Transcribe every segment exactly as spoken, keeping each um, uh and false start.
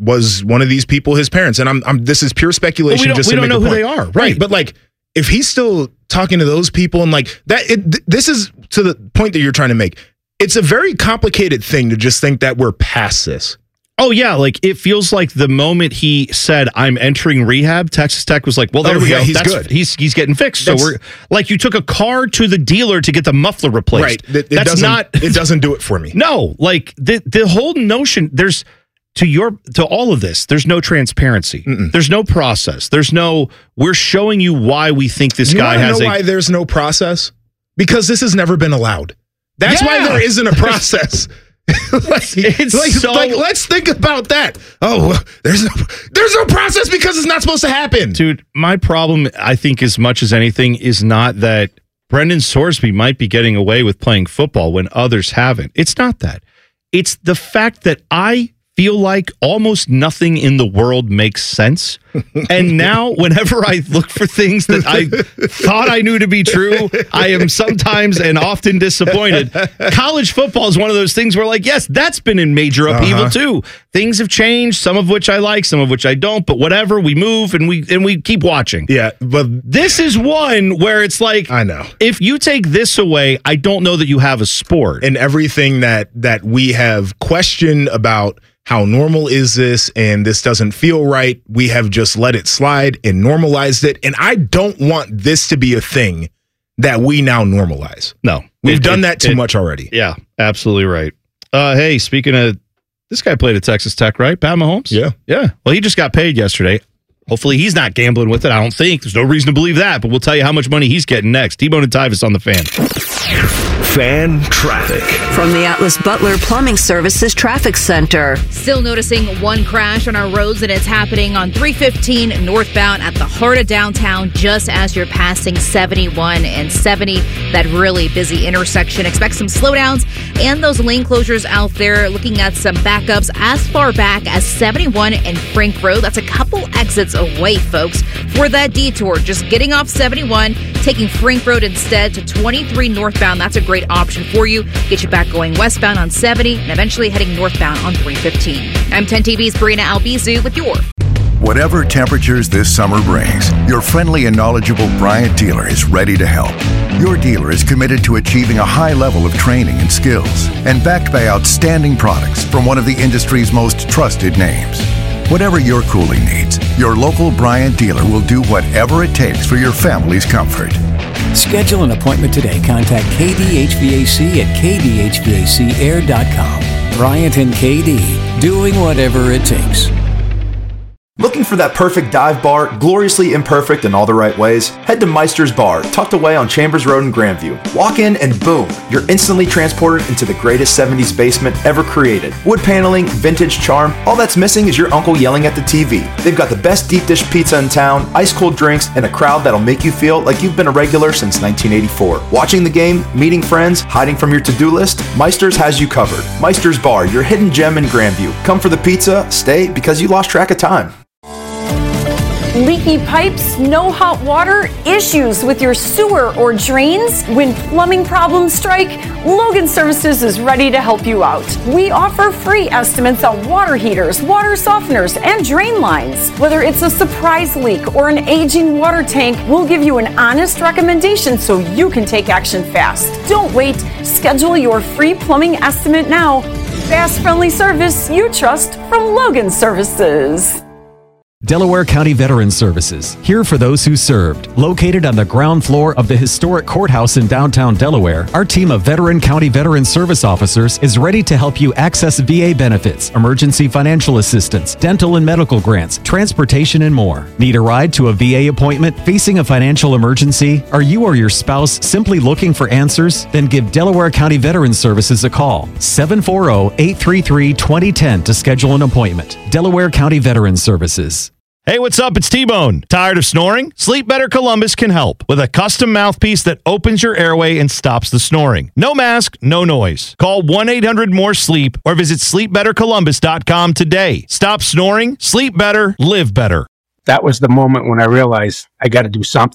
was one of these people his parents? And I'm, I'm this is pure speculation. Well, we don't, just we to don't make know a who point. they are, right? right? But like, if he's still talking to those people and like that, it, th- this is to the point that you're trying to make. It's a very complicated thing to just think that we're past this. Oh, yeah. Like, it feels like the moment he said, I'm entering rehab, Texas Tech was like, well, there oh, we yeah, go. He's That's, good. He's he's getting fixed. That's, so we're like, you took a car to the dealer to get the muffler replaced. Right. It, it That's not. It doesn't do it for me. No. Like, the, the whole notion, there's to your to all of this, there's no transparency. Mm-mm. There's no process. There's no, we're showing you why we think this you guy has know a. Why there's no process? Because this has never been allowed. That's yeah. why there isn't a process. like, it's like, so, like, let's think about that. Oh, there's no, there's no process because it's not supposed to happen. Dude, my problem, I think, as much as anything, is not that Brendan Sorsby might be getting away with playing football when others haven't. It's not that. It's the fact that I feel like almost nothing in the world makes sense. And now whenever I look for things that I thought I knew to be true, I am sometimes and often disappointed. College football is one of those things where, like, yes, that's been in major upheaval uh-huh. too. Things have changed, some of which I like, some of which I don't, but whatever, we move and we and we keep watching. Yeah, but this is one where it's like, I know. If you take this away, I don't know that you have a sport. And everything that that we have questioned about how normal is this, and this doesn't feel right, we have just let it slide and normalized it. And I don't want this to be a thing that we now normalize. No. We've it, done it, that too it, much already. Yeah, absolutely right. Uh, hey, speaking of, this guy played at Texas Tech, right? Pat Mahomes? Yeah. Yeah. Well, he just got paid yesterday. Hopefully he's not gambling with it. I don't think. There's no reason to believe that, but we'll tell you how much money he's getting next. T-Bone and Tyvis on the Fan. Fan traffic. From the Atlas Butler Plumbing Services Traffic Center. Still noticing one crash on our roads, and it's happening on three fifteen northbound at the heart of downtown, just as you're passing seventy-one and seventy. That really busy intersection. Expect some slowdowns and those lane closures out there. Looking at some backups as far back as seventy-one and Frank Road. That's a couple exits away, folks, for that detour. Just getting off seventy-one, taking Frank Road instead to twenty-three northbound. That's a great option for you. Get you back going westbound on seventy and eventually heading northbound on three fifteen. I'm ten T V's Brina Albizu with your Whatever temperatures this summer brings, your friendly and knowledgeable Bryant dealer is ready to help. Your dealer is committed to achieving a high level of training and skills, and backed by outstanding products from one of the industry's most trusted names. Whatever your cooling needs, your local Bryant dealer will do whatever it takes for your family's comfort. Schedule an appointment today. Contact K D H V A C at k d h v a c air dot com. Bryant and K D, doing whatever it takes. Looking for that perfect dive bar, gloriously imperfect in all the right ways? Head to Meister's Bar, tucked away on Chambers Road in Grandview. Walk in and boom, you're instantly transported into the greatest seventies basement ever created. Wood paneling, vintage charm, all that's missing is your uncle yelling at the T V. They've got the best deep dish pizza in town, ice cold drinks, and a crowd that'll make you feel like you've been a regular since nineteen eighty-four. Watching the game, meeting friends, hiding from your to-do list, Meister's has you covered. Meister's Bar, your hidden gem in Grandview. Come for the pizza, stay because you lost track of time. Leaky pipes, no hot water, issues with your sewer or drains? When plumbing problems strike, Logan Services is ready to help you out. We offer free estimates on water heaters, water softeners, and drain lines. Whether it's a surprise leak or an aging water tank, we'll give you an honest recommendation so you can take action fast. Don't wait. Schedule your free plumbing estimate now. Fast, friendly service you trust from Logan Services. Delaware County Veterans Services, here for those who served. Located on the ground floor of the historic courthouse in downtown Delaware, our team of veteran county veteran service officers is ready to help you access V A benefits, emergency financial assistance, dental and medical grants, transportation, and more. Need a ride to a V A appointment? Facing a financial emergency? Are you or your spouse simply looking for answers? Then give Delaware County Veterans Services a call. seven four zero, eight three three, two zero one zero to schedule an appointment. Delaware County Veterans Services. Hey, what's up? It's T-Bone. Tired of snoring? Sleep Better Columbus can help with a custom mouthpiece that opens your airway and stops the snoring. No mask, no noise. Call one eight hundred more sleep or visit sleep better columbus dot com today. Stop snoring, sleep better, live better. That was the moment when I realized I got to do something.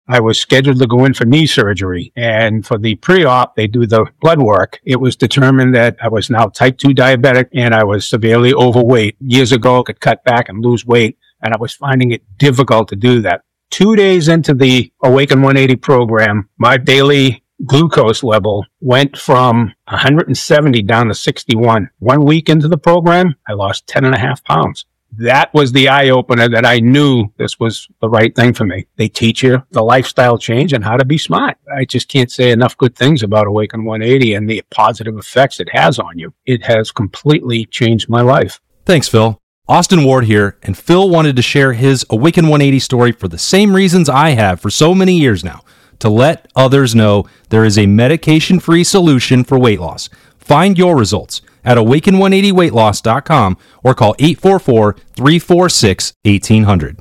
I was scheduled to go in for knee surgery. And for the pre-op, they do the blood work. It was determined that I was now type two diabetic and I was severely overweight. Years ago, I could cut back and lose weight, and I was finding it difficult to do that. Two days into the Awaken one eighty program, my daily glucose level went from one hundred seventy down to sixty-one. One week into the program, I lost ten and a half pounds. That was the eye-opener that I knew this was the right thing for me. They teach you the lifestyle change and how to be smart. I just can't say enough good things about Awaken one eighty and the positive effects it has on you. It has completely changed my life. Thanks, Phil. Austin Ward here, and Phil wanted to share his Awaken one eighty story for the same reasons I have for so many years now, to let others know there is a medication-free solution for weight loss. Find your results at awaken one eighty weight loss dot com or call eight four four, three four six, one eight zero zero.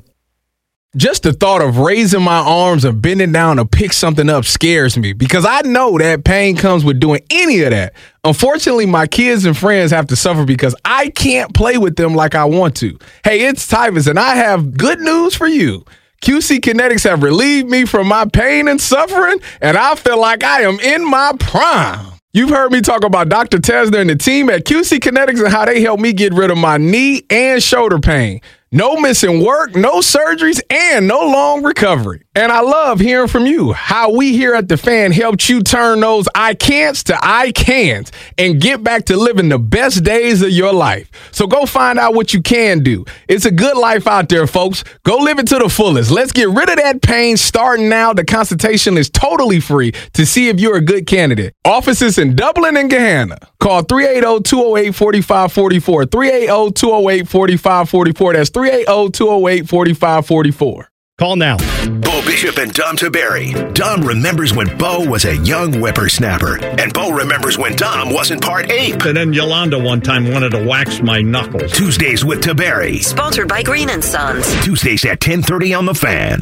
Just the thought of raising my arms or bending down to pick something up scares me because I know that pain comes with doing any of that. Unfortunately, my kids and friends have to suffer because I can't play with them like I want to. Hey, it's Tyvus, and I have good news for you. Q C Kinetics have relieved me from my pain and suffering, and I feel like I am in my prime. You've heard me talk about Doctor Tesner and the team at Q C Kinetics and how they helped me get rid of my knee and shoulder pain. No missing work, no surgeries, and no long recovery. And I love hearing from you, how we here at The Fan helped you turn those I can'ts to I can'ts and get back to living the best days of your life. So go find out what you can do. It's a good life out there, folks. Go live it to the fullest. Let's get rid of that pain starting now. The consultation is totally free to see if you're a good candidate. Offices in Dublin and Gahanna. Call three eight zero, two zero eight, four five four four. three eight zero, two zero eight, four five four four. That's three eight zero, two zero eight, four five four four. Call now. Bo Bishop and Dom Taberry. Dom remembers when Bo was a young whippersnapper, and Bo remembers when Dom wasn't part ape. And then Yolanda one time wanted to wax my knuckles. Tuesdays with Taberry. Sponsored by Green and Sons. Tuesdays at ten thirty on The Fan.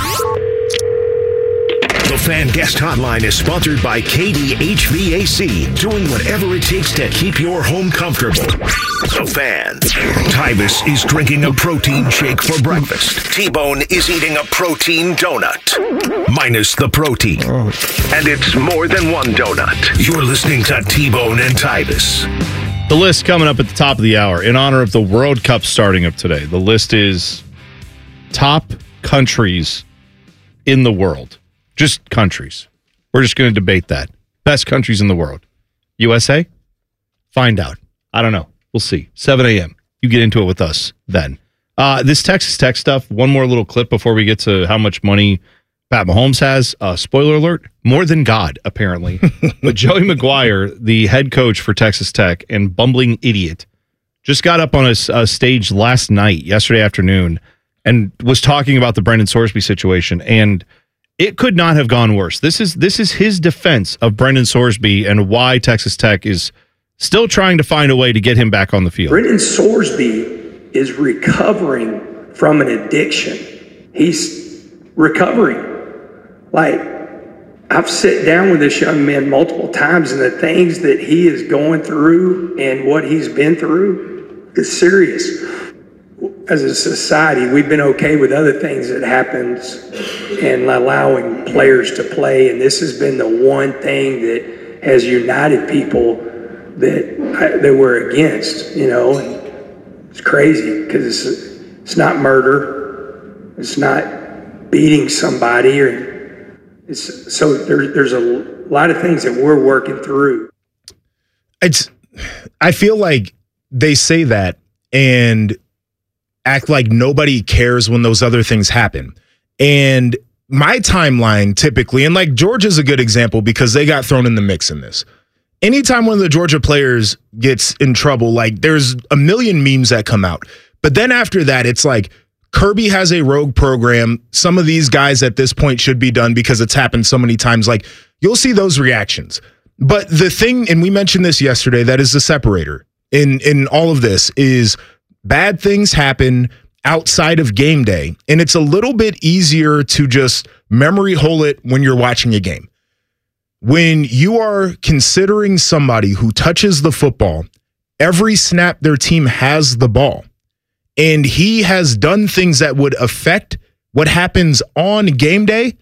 The Fan Guest Hotline is sponsored by K D H V A C, doing whatever it takes to keep your home comfortable. The Fan. Tyvus is drinking a protein shake for breakfast. T-Bone is eating a protein donut, minus the protein. And it's more than one donut. You're listening to T-Bone and Tyvus. The list coming up at the top of the hour in honor of the World Cup starting up today. The list is top countries in the world. Just countries. We're just going to debate that. Best countries in the world. U S A? Find out. I don't know. We'll see. seven a.m. You get into it with us then. Uh, this Texas Tech stuff, one more little clip before we get to how much money Pat Mahomes has. Uh, spoiler alert, more than God, apparently. But Joey McGuire, the head coach for Texas Tech and bumbling idiot, just got up on a, a stage last night, yesterday afternoon, and was talking about the Brendan Sorsby situation, and it could not have gone worse. This is this is his defense of Brendan Sorsby and why Texas Tech is still trying to find a way to get him back on the field. Brendan Sorsby is recovering from an addiction. He's recovering. Like, I've sat down with this young man multiple times, and the things that he is going through and what he's been through is serious. As a society, we've been okay with other things that happens and allowing players to play, and this has been the one thing that has united people that that we're against, you know. And it's crazy because it's, it's not murder, it's not beating somebody, or it's so there, there's a lot of things that we're working through. It's, I feel like they say that and act like nobody cares when those other things happen. And my timeline typically, and like Georgia's a good example because they got thrown in the mix in this. Anytime one of the Georgia players gets in trouble, like there's a million memes that come out. But then after that, it's like Kirby has a rogue program. Some of these guys at this point should be done because it's happened so many times. Like you'll see those reactions. But the thing, and we mentioned this yesterday, that is the separator in, in all of this is bad things happen outside of game day, and it's a little bit easier to just memory hole it when you're watching a game. When you are considering somebody who touches the football, every snap their team has the ball, and he has done things that would affect what happens on game day,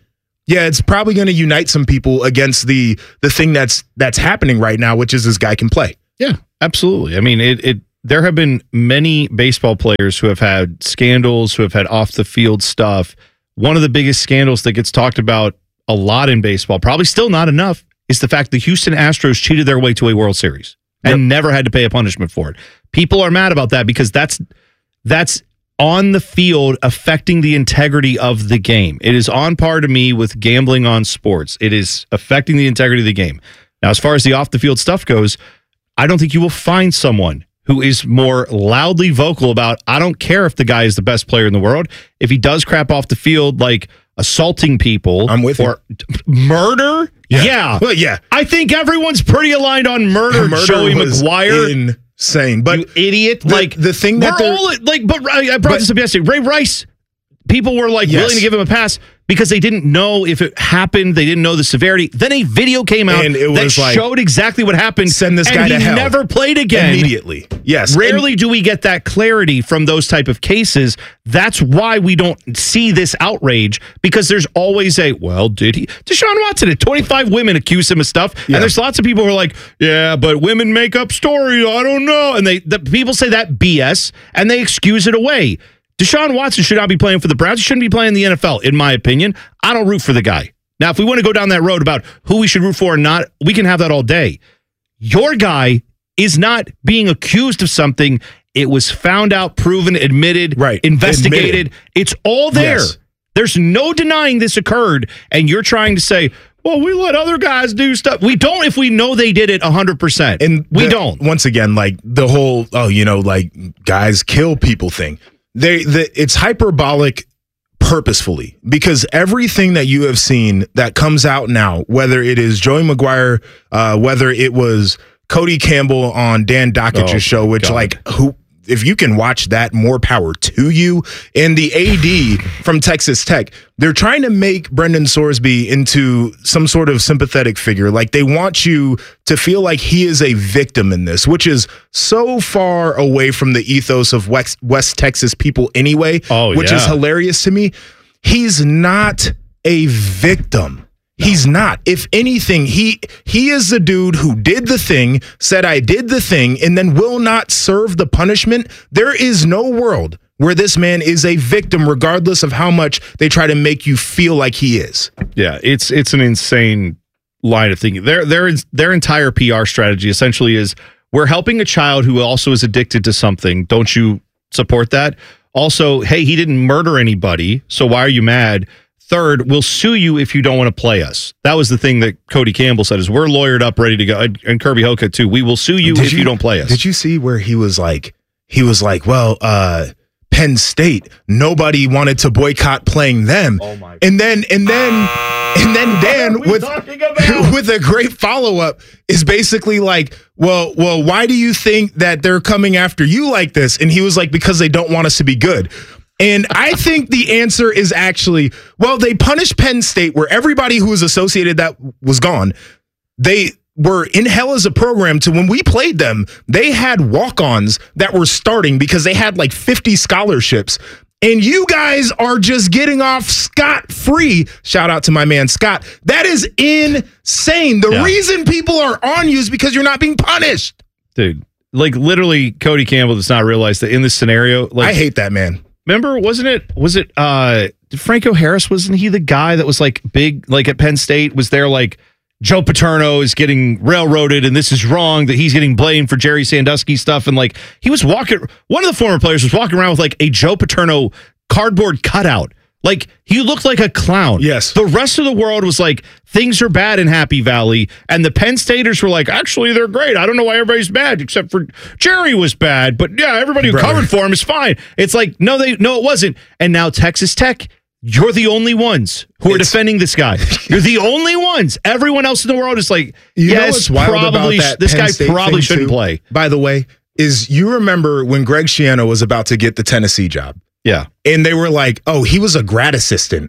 Yeah, it's probably going to unite some people against the the thing that's that's happening right now, which is this guy can play. Yeah, absolutely. I mean, it. it there have been many baseball players who have had scandals, who have had off the field stuff. One of the biggest scandals that gets talked about a lot in baseball, probably still not enough, is the fact the Houston Astros cheated their way to a World Series and yep. never had to pay a punishment for it. People are mad about that because that's that's on the field affecting the integrity of the game. It is on par to me with gambling on sports. It is affecting the integrity of the game. Now, as far as the off the field stuff goes, I don't think you will find someone who is more loudly vocal about, I don't care if the guy is the best player in the world. If he does crap off the field, like assaulting people, I'm with or you. murder, yeah, yeah. Well, yeah. I think everyone's pretty aligned on murder. murder Joey McGuire, insane, but you idiot. The, like the thing that we're they're all like, but I brought but, this up yesterday. Ray Rice, people were like yes. willing to give him a pass because they didn't know if it happened. They didn't know the severity. Then a video came out and it that was like, showed exactly what happened. Send this and guy he to hell. Never played again immediately. Yes. Rarely and, do we get that clarity from those type of cases. That's why we don't see this outrage, because there's always a, well, did he? Deshaun Watson had twenty-five women accuse him of stuff. Yeah. And there's lots of people who are like, yeah, but women make up stories. I don't know. And they the people say that B S and they excuse it away. Deshaun Watson should not be playing for the Browns. He shouldn't be playing in the N F L, in my opinion. I don't root for the guy. Now, if we want to go down that road about who we should root for or not, we can have that all day. Your guy is not being accused of something. It was found out, proven, admitted, right. investigated. Admitted. It's all there. Yes. There's no denying this occurred, and you're trying to say, well, we let other guys do stuff. We don't if we know they did it one hundred percent. And we the, don't. Once again, like the whole, oh, you know, like guys kill people thing. They, the, it's hyperbolic purposefully, because everything that you have seen that comes out now, whether it is Joey McGuire, uh, whether it was Cody Campbell on Dan Dockich's oh, show, which God. like who, if you can watch that, more power to you. And the A D from Texas Tech, they're trying to make Brendan Sorsby into some sort of sympathetic figure. Like they want you to feel like he is a victim in this, which is so far away from the ethos of West, West Texas people anyway, oh, which yeah. is hilarious to me. He's not a victim. He's not. If anything, he he is the dude who did the thing, said I did the thing, and then will not serve the punishment. There is no world where this man is a victim, regardless of how much they try to make you feel like he is. Yeah, it's it's an insane line of thinking. Their their their entire P R strategy essentially is, we're helping a child who also is addicted to something. Don't you support that? Also, hey, he didn't murder anybody, so why are you mad? Third, we'll sue you if you don't want to play us. That was the thing that Cody Campbell said, is we're lawyered up, ready to go. And, and Kirby Hocutt too. We will sue you Did if you, you don't play us. Did you see where he was like, he was like, well, uh, Penn State, nobody wanted to boycott playing them. Oh my God. And then, and then, and then Dan with, with a great follow-up is basically like, well, well, why do you think that they're coming after you like this? And he was like, because they don't want us to be good. And I think the answer is actually, well, they punished Penn State where everybody who was associated that was gone. They were in hell as a program to when we played them, they had walk-ons that were starting because they had like fifty scholarships. And you guys are just getting off scot-free. Shout out to my man, Scott. That is insane. The yeah. reason people are on you is because you're not being punished. Dude, like literally Cody Campbell does not realize that in this scenario. Like, I hate that, man. Remember, wasn't it, was it, uh, Franco Harris, wasn't he the guy that was like big, like at Penn State, was there like, Joe Paterno is getting railroaded and this is wrong, that he's getting blamed for Jerry Sandusky stuff. And like, he was walking, one of the former players was walking around with like a Joe Paterno cardboard cutout. Like, he looked like a clown. Yes. The rest of the world was like, things are bad in Happy Valley. And the Penn Staters were like, actually, they're great. I don't know why everybody's bad, except for Jerry was bad. But yeah, everybody who Brother. covered for him is fine. It's like, no, they, no, it wasn't. And now Texas Tech, you're the only ones who are it's, defending this guy. You're the only ones. Everyone else in the world is like, you yes, know what's wild probably, about that this Penn guy State probably shouldn't too, play. By the way, is you remember when Greg Schiano was about to get the Tennessee job? Yeah. And they were like, oh, he was a grad assistant.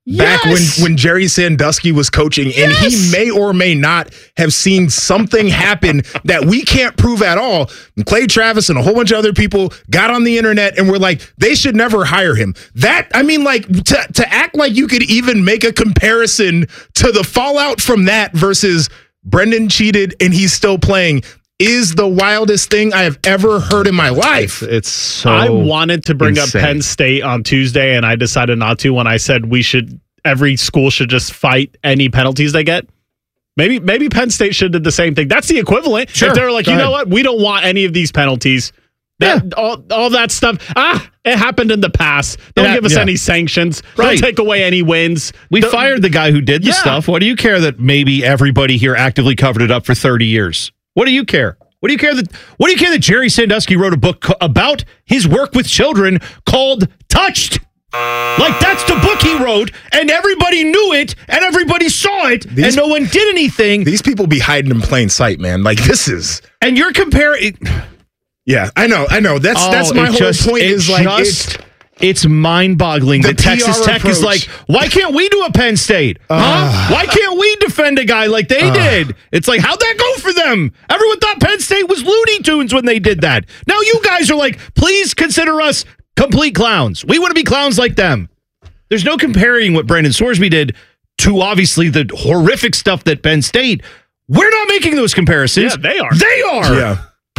back Yes. when, when Jerry Sandusky was coaching, Yes. and he may or may not have seen something happen that we can't prove at all. And Clay Travis and a whole bunch of other people got on the internet and were like, they should never hire him. That, I mean, like, to, to act like you could even make a comparison to the fallout from that versus Brendan cheated and he's still playing is the wildest thing I have ever heard in my life. It's, it's so I wanted to bring insane. up Penn State on Tuesday, and I decided not to when I said we should, every school should just fight any penalties they get. Maybe maybe Penn State should have did the same thing. That's the equivalent. Sure. If they're like, Go you know ahead. what? We don't want any of these penalties. That, Yeah. all, all that stuff. Ah, it happened in the past. Don't Yeah, give us yeah. any sanctions. Right. Don't take away any wins. We Don't- fired the guy who did the Yeah. stuff. What do you care that maybe everybody here actively covered it up for thirty years? What do you care? What do you care that What do you care that Jerry Sandusky wrote a book co- about his work with children called Touched? Like, that's the book he wrote, and everybody knew it, and everybody saw it, These- and no one did anything. These people be hiding in plain sight, man. Like, this is... And you're comparing. Yeah, I know, I know. That's Oh, that's my it whole just- point it is like just- it's It's mind-boggling The that Texas P R Tech is like, approach. why can't we do a Penn State? Huh? Why can't we defend a guy like they did? It's like, how'd that go for them? Everyone thought Penn State was Looney Tunes when they did that. Now you guys are like, please consider us complete clowns. We want to be clowns like them. There's no comparing what Brandon Sorsby did to obviously the horrific stuff that Penn State. We're not making those comparisons. Yeah, they are. They are. yeah.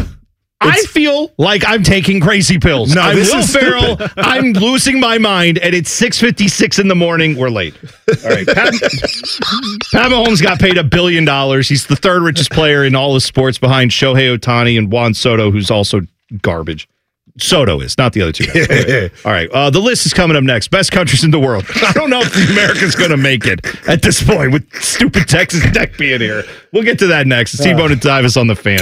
I feel like I'm taking crazy pills. No, I'm this Will is Ferrell. stupid. I'm losing my mind, and it's six fifty-six in the morning. We're late. All right. Pat, Pat Mahomes got paid a billion dollars. He's the third richest player in all of sports behind Shohei Ohtani and Juan Soto, who's also garbage. Soto is, not the other two guys. All right. Uh, the list is coming up next. Best countries in the world. I don't know if America's going to make it at this point with stupid Texas Tech being here. We'll get to that next. It's T-Bone and Davis on the Fan.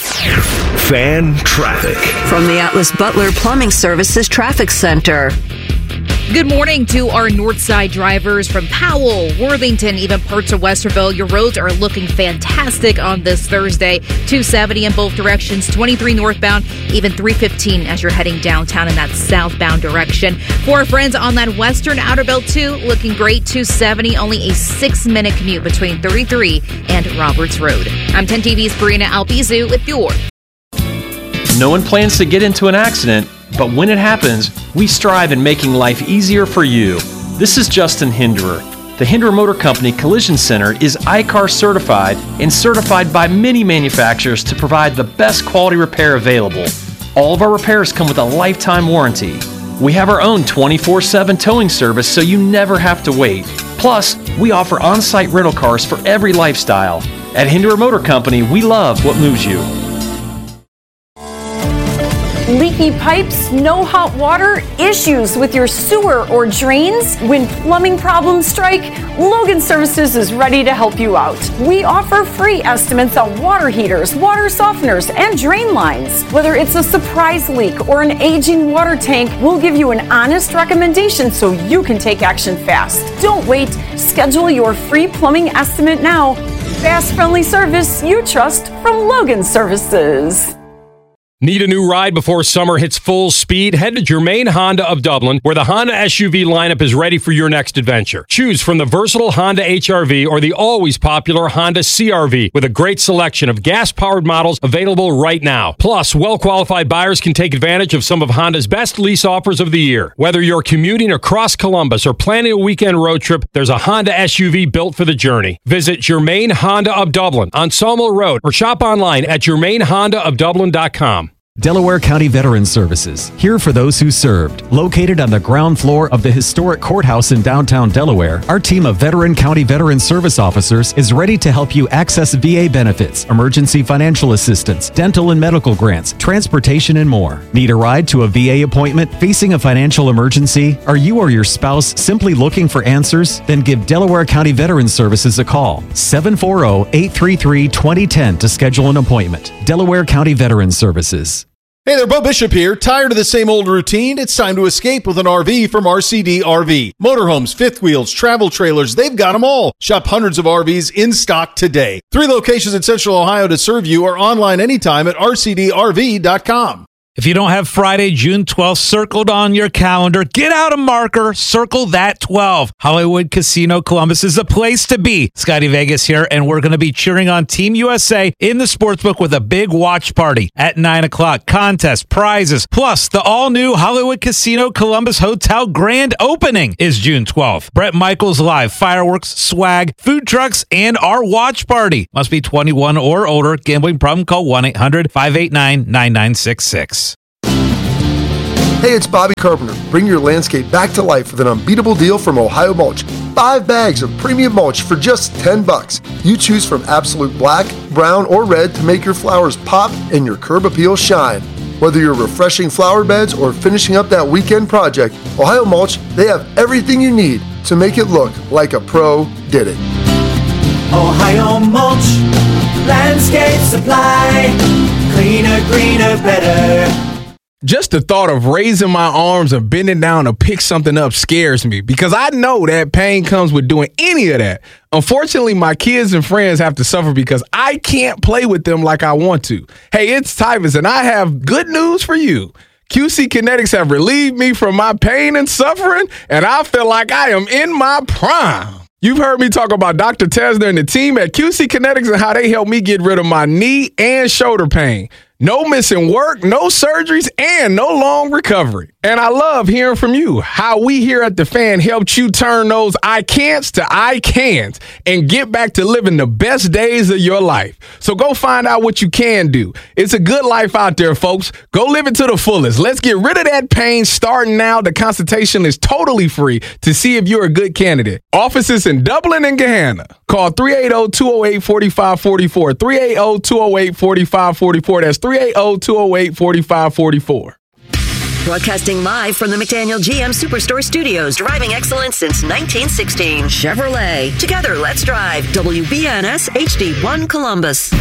Fan traffic. From the Atlas Butler Plumbing Services Traffic Center. Good morning to our Northside drivers from Powell, Worthington, even parts of Westerville. Your roads are looking fantastic on this Thursday. two seventy in both directions, twenty-three northbound, even three fifteen as you're heading downtown in that southbound direction. For our friends on that western outer belt too, looking great. two seventy, only a six-minute commute between thirty-three and Roberts Road. I'm ten T V's Karina Albizu with your No one plans to get into an accident, but when it happens, we strive in making life easier for you. This is Justin Hinderer. The Hinderer Motor Company Collision Center is I C A R certified and certified by many manufacturers to provide the best quality repair available. All of our repairs come with a lifetime warranty. We have our own twenty-four seven towing service so you never have to wait. Plus, we offer on-site rental cars for every lifestyle. At Hinderer Motor Company, we love what moves you. Leaky pipes, no hot water, issues with your sewer or drains? When plumbing problems strike, Logan Services is ready to help you out. We offer free estimates on water heaters, water softeners, and drain lines. Whether it's a surprise leak or an aging water tank, we'll give you an honest recommendation so you can take action fast. Don't wait. Schedule your free plumbing estimate now. Fast, friendly service you trust from Logan Services. Need a new ride before summer hits full speed? Head to Germain Honda of Dublin, where the Honda S U V lineup is ready for your next adventure. Choose from the versatile Honda H R V or the always popular Honda C R V, with a great selection of gas-powered models available right now. Plus, well-qualified buyers can take advantage of some of Honda's best lease offers of the year. Whether you're commuting across Columbus or planning a weekend road trip, there's a Honda S U V built for the journey. Visit Germain Honda of Dublin on Sawmill Road or shop online at germain honda of dublin dot com. Delaware County Veterans Services, here for those who served. Located on the ground floor of the historic courthouse in downtown Delaware, our team of veteran county veteran service officers is ready to help you access V A benefits, emergency financial assistance, dental and medical grants, transportation, and more. Need a ride to a V A appointment? Facing a financial emergency? Are you or your spouse simply looking for answers? Then give Delaware County Veterans Services a call. seven four zero, eight three three, two zero one zero to schedule an appointment. Delaware County Veterans Services. Hey there, Bo Bishop here. Tired of the same old routine? It's time to escape with an R V from R C D R V. Motorhomes, fifth wheels, travel trailers, they've got them all. Shop hundreds of R Vs in stock today. Three locations in Central Ohio to serve you, or online anytime at r c d r v dot com. If you don't have Friday, June twelfth circled on your calendar, get out a marker, circle that twelve. Hollywood Casino Columbus is the place to be. Scotty Vegas here, and we're going to be cheering on Team U S A in the sportsbook with a big watch party at nine o'clock. Contest, prizes, plus the all-new Hollywood Casino Columbus Hotel grand opening is June twelfth. Brett Michaels live, fireworks, swag, food trucks, and our watch party. Must be twenty-one or older. Gambling problem? Call one eight hundred five eight nine nine nine six six. Hey, it's Bobby Carpenter. Bring your landscape back to life with an unbeatable deal from Ohio Mulch. Five bags of premium mulch for just ten bucks. You choose from absolute black, brown, or red to make your flowers pop and your curb appeal shine. Whether you're refreshing flower beds or finishing up that weekend project, Ohio Mulch, they have everything you need to make it look like a pro did it. Ohio Mulch, landscape supply, cleaner, greener, better. Just the thought of raising my arms or bending down to pick something up scares me because I know that pain comes with doing any of that. Unfortunately, my kids and friends have to suffer because I can't play with them like I want to. Hey, it's Tyvus, and I have good news for you. Q C Kinetics have relieved me from my pain and suffering, and I feel like I am in my prime. You've heard me talk about Doctor Tesner and the team at Q C Kinetics and how they helped me get rid of my knee and shoulder pain. No missing work, no surgeries, and no long recovery. And I love hearing from you, how we here at The Fan helped you turn those I can'ts to I can'ts and get back to living the best days of your life. So go find out what you can do. It's a good life out there, folks. Go live it to the fullest. Let's get rid of that pain starting now. The consultation is totally free to see if you're a good candidate. Offices in Dublin and Gahanna. Call three eight zero, two zero eight, four five four four, three eight zero, two zero eight, four five four four. That's three eight zero, two zero eight, four five four four. Broadcasting live from the McDaniel G M Superstore Studios, driving excellence since nineteen sixteen. Chevrolet. Together, let's drive. W B N S H D one Columbus.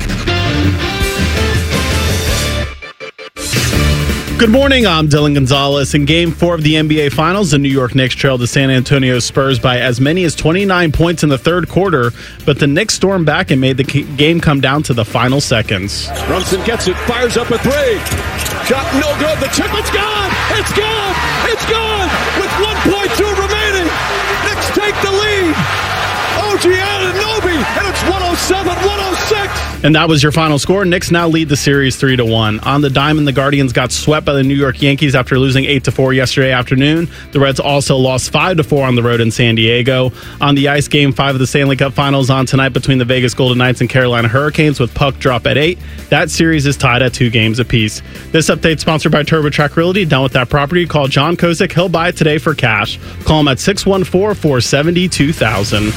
Good morning, I'm Dylan Gonzalez. In Game four of the N B A Finals, the New York Knicks trailed the San Antonio Spurs by as many as twenty-nine points in the third quarter, but the Knicks stormed back and made the game come down to the final seconds. Brunson gets it, fires up a three. Shot no good, the chip, it's gone! It's gone! It's gone! With one point two remaining, Knicks take the lead! O G Anunoby, and it's one oh seven one oh six. And that was your final score. Knicks now lead the series three to one. On the diamond, the Guardians got swept by the New York Yankees after losing eight to four yesterday afternoon. The Reds also lost five to four on the road in San Diego. On the ice, game five of the Stanley Cup Finals on tonight between the Vegas Golden Knights and Carolina Hurricanes with puck drop at eight. That series is tied at two games apiece. This update sponsored by TurboTrack Realty. Done with that property? Call John Kozik. He'll buy it today for cash. Call him at six one four, four seven zero, two thousand.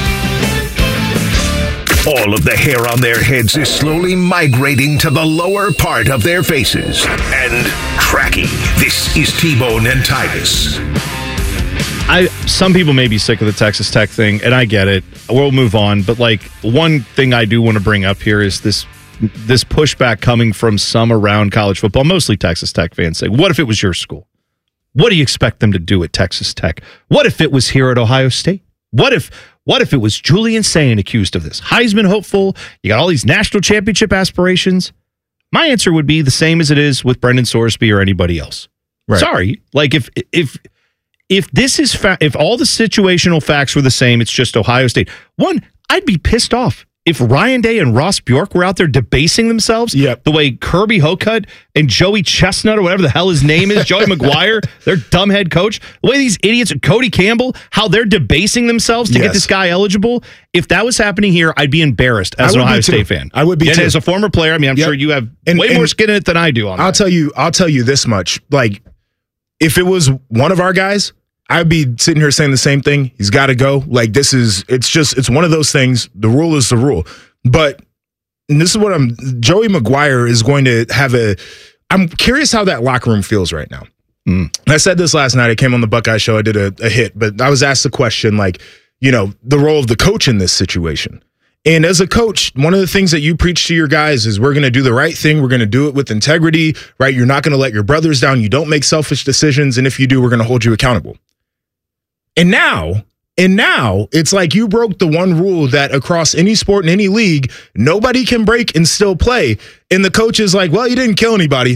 All of the hair on their heads is slowly migrating to the lower part of their faces. And cracking. This is T-Bone and Titus. I some people may be sick of the Texas Tech thing, and I get it. We'll move on. But like one thing I do want to bring up here is this this pushback coming from some around college football, mostly Texas Tech fans, saying, "What if it was your school? What do you expect them to do at Texas Tech? What if it was here at Ohio State? What if what if it was Julian Sayin accused of this? Heisman hopeful, you got all these national championship aspirations." My answer would be the same as it is with Brendan Sorsby or anybody else. Right. Sorry, like if if if this is fa- if all the situational facts were the same, it's just Ohio State. One, I'd be pissed off if Ryan Day and Ross Bjork were out there debasing themselves yep. the way Kirby Hocutt and Joey Chestnut or whatever the hell his name is, Joey McGuire, their dumb head coach, the way these idiots, Cody Campbell, how they're debasing themselves to yes. get this guy eligible. If that was happening here, I'd be embarrassed as an Ohio State fan. I would be and too. As a former player, I mean, I'm yep. sure you have and, way and more skin in it than I do on I'll that. tell you, I'll tell you this much. Like, if it was one of our guys, I'd be sitting here saying the same thing. He's got to go. Like, this is, it's just, it's one of those things. The rule is the rule. But, and this is what I'm, Joey McGuire is going to have a, I'm curious how that locker room feels right now. Mm. I said this last night. I came on the Buckeye Show. I did a, a hit, but I was asked the question, like, you know, the role of the coach in this situation. And as a coach, one of the things that you preach to your guys is we're going to do the right thing. We're going to do it with integrity, right? You're not going to let your brothers down. You don't make selfish decisions. And if you do, we're going to hold you accountable. And now, and now it's like you broke the one rule that across any sport in any league, nobody can break and still play. And the coach is like, well, you didn't kill anybody.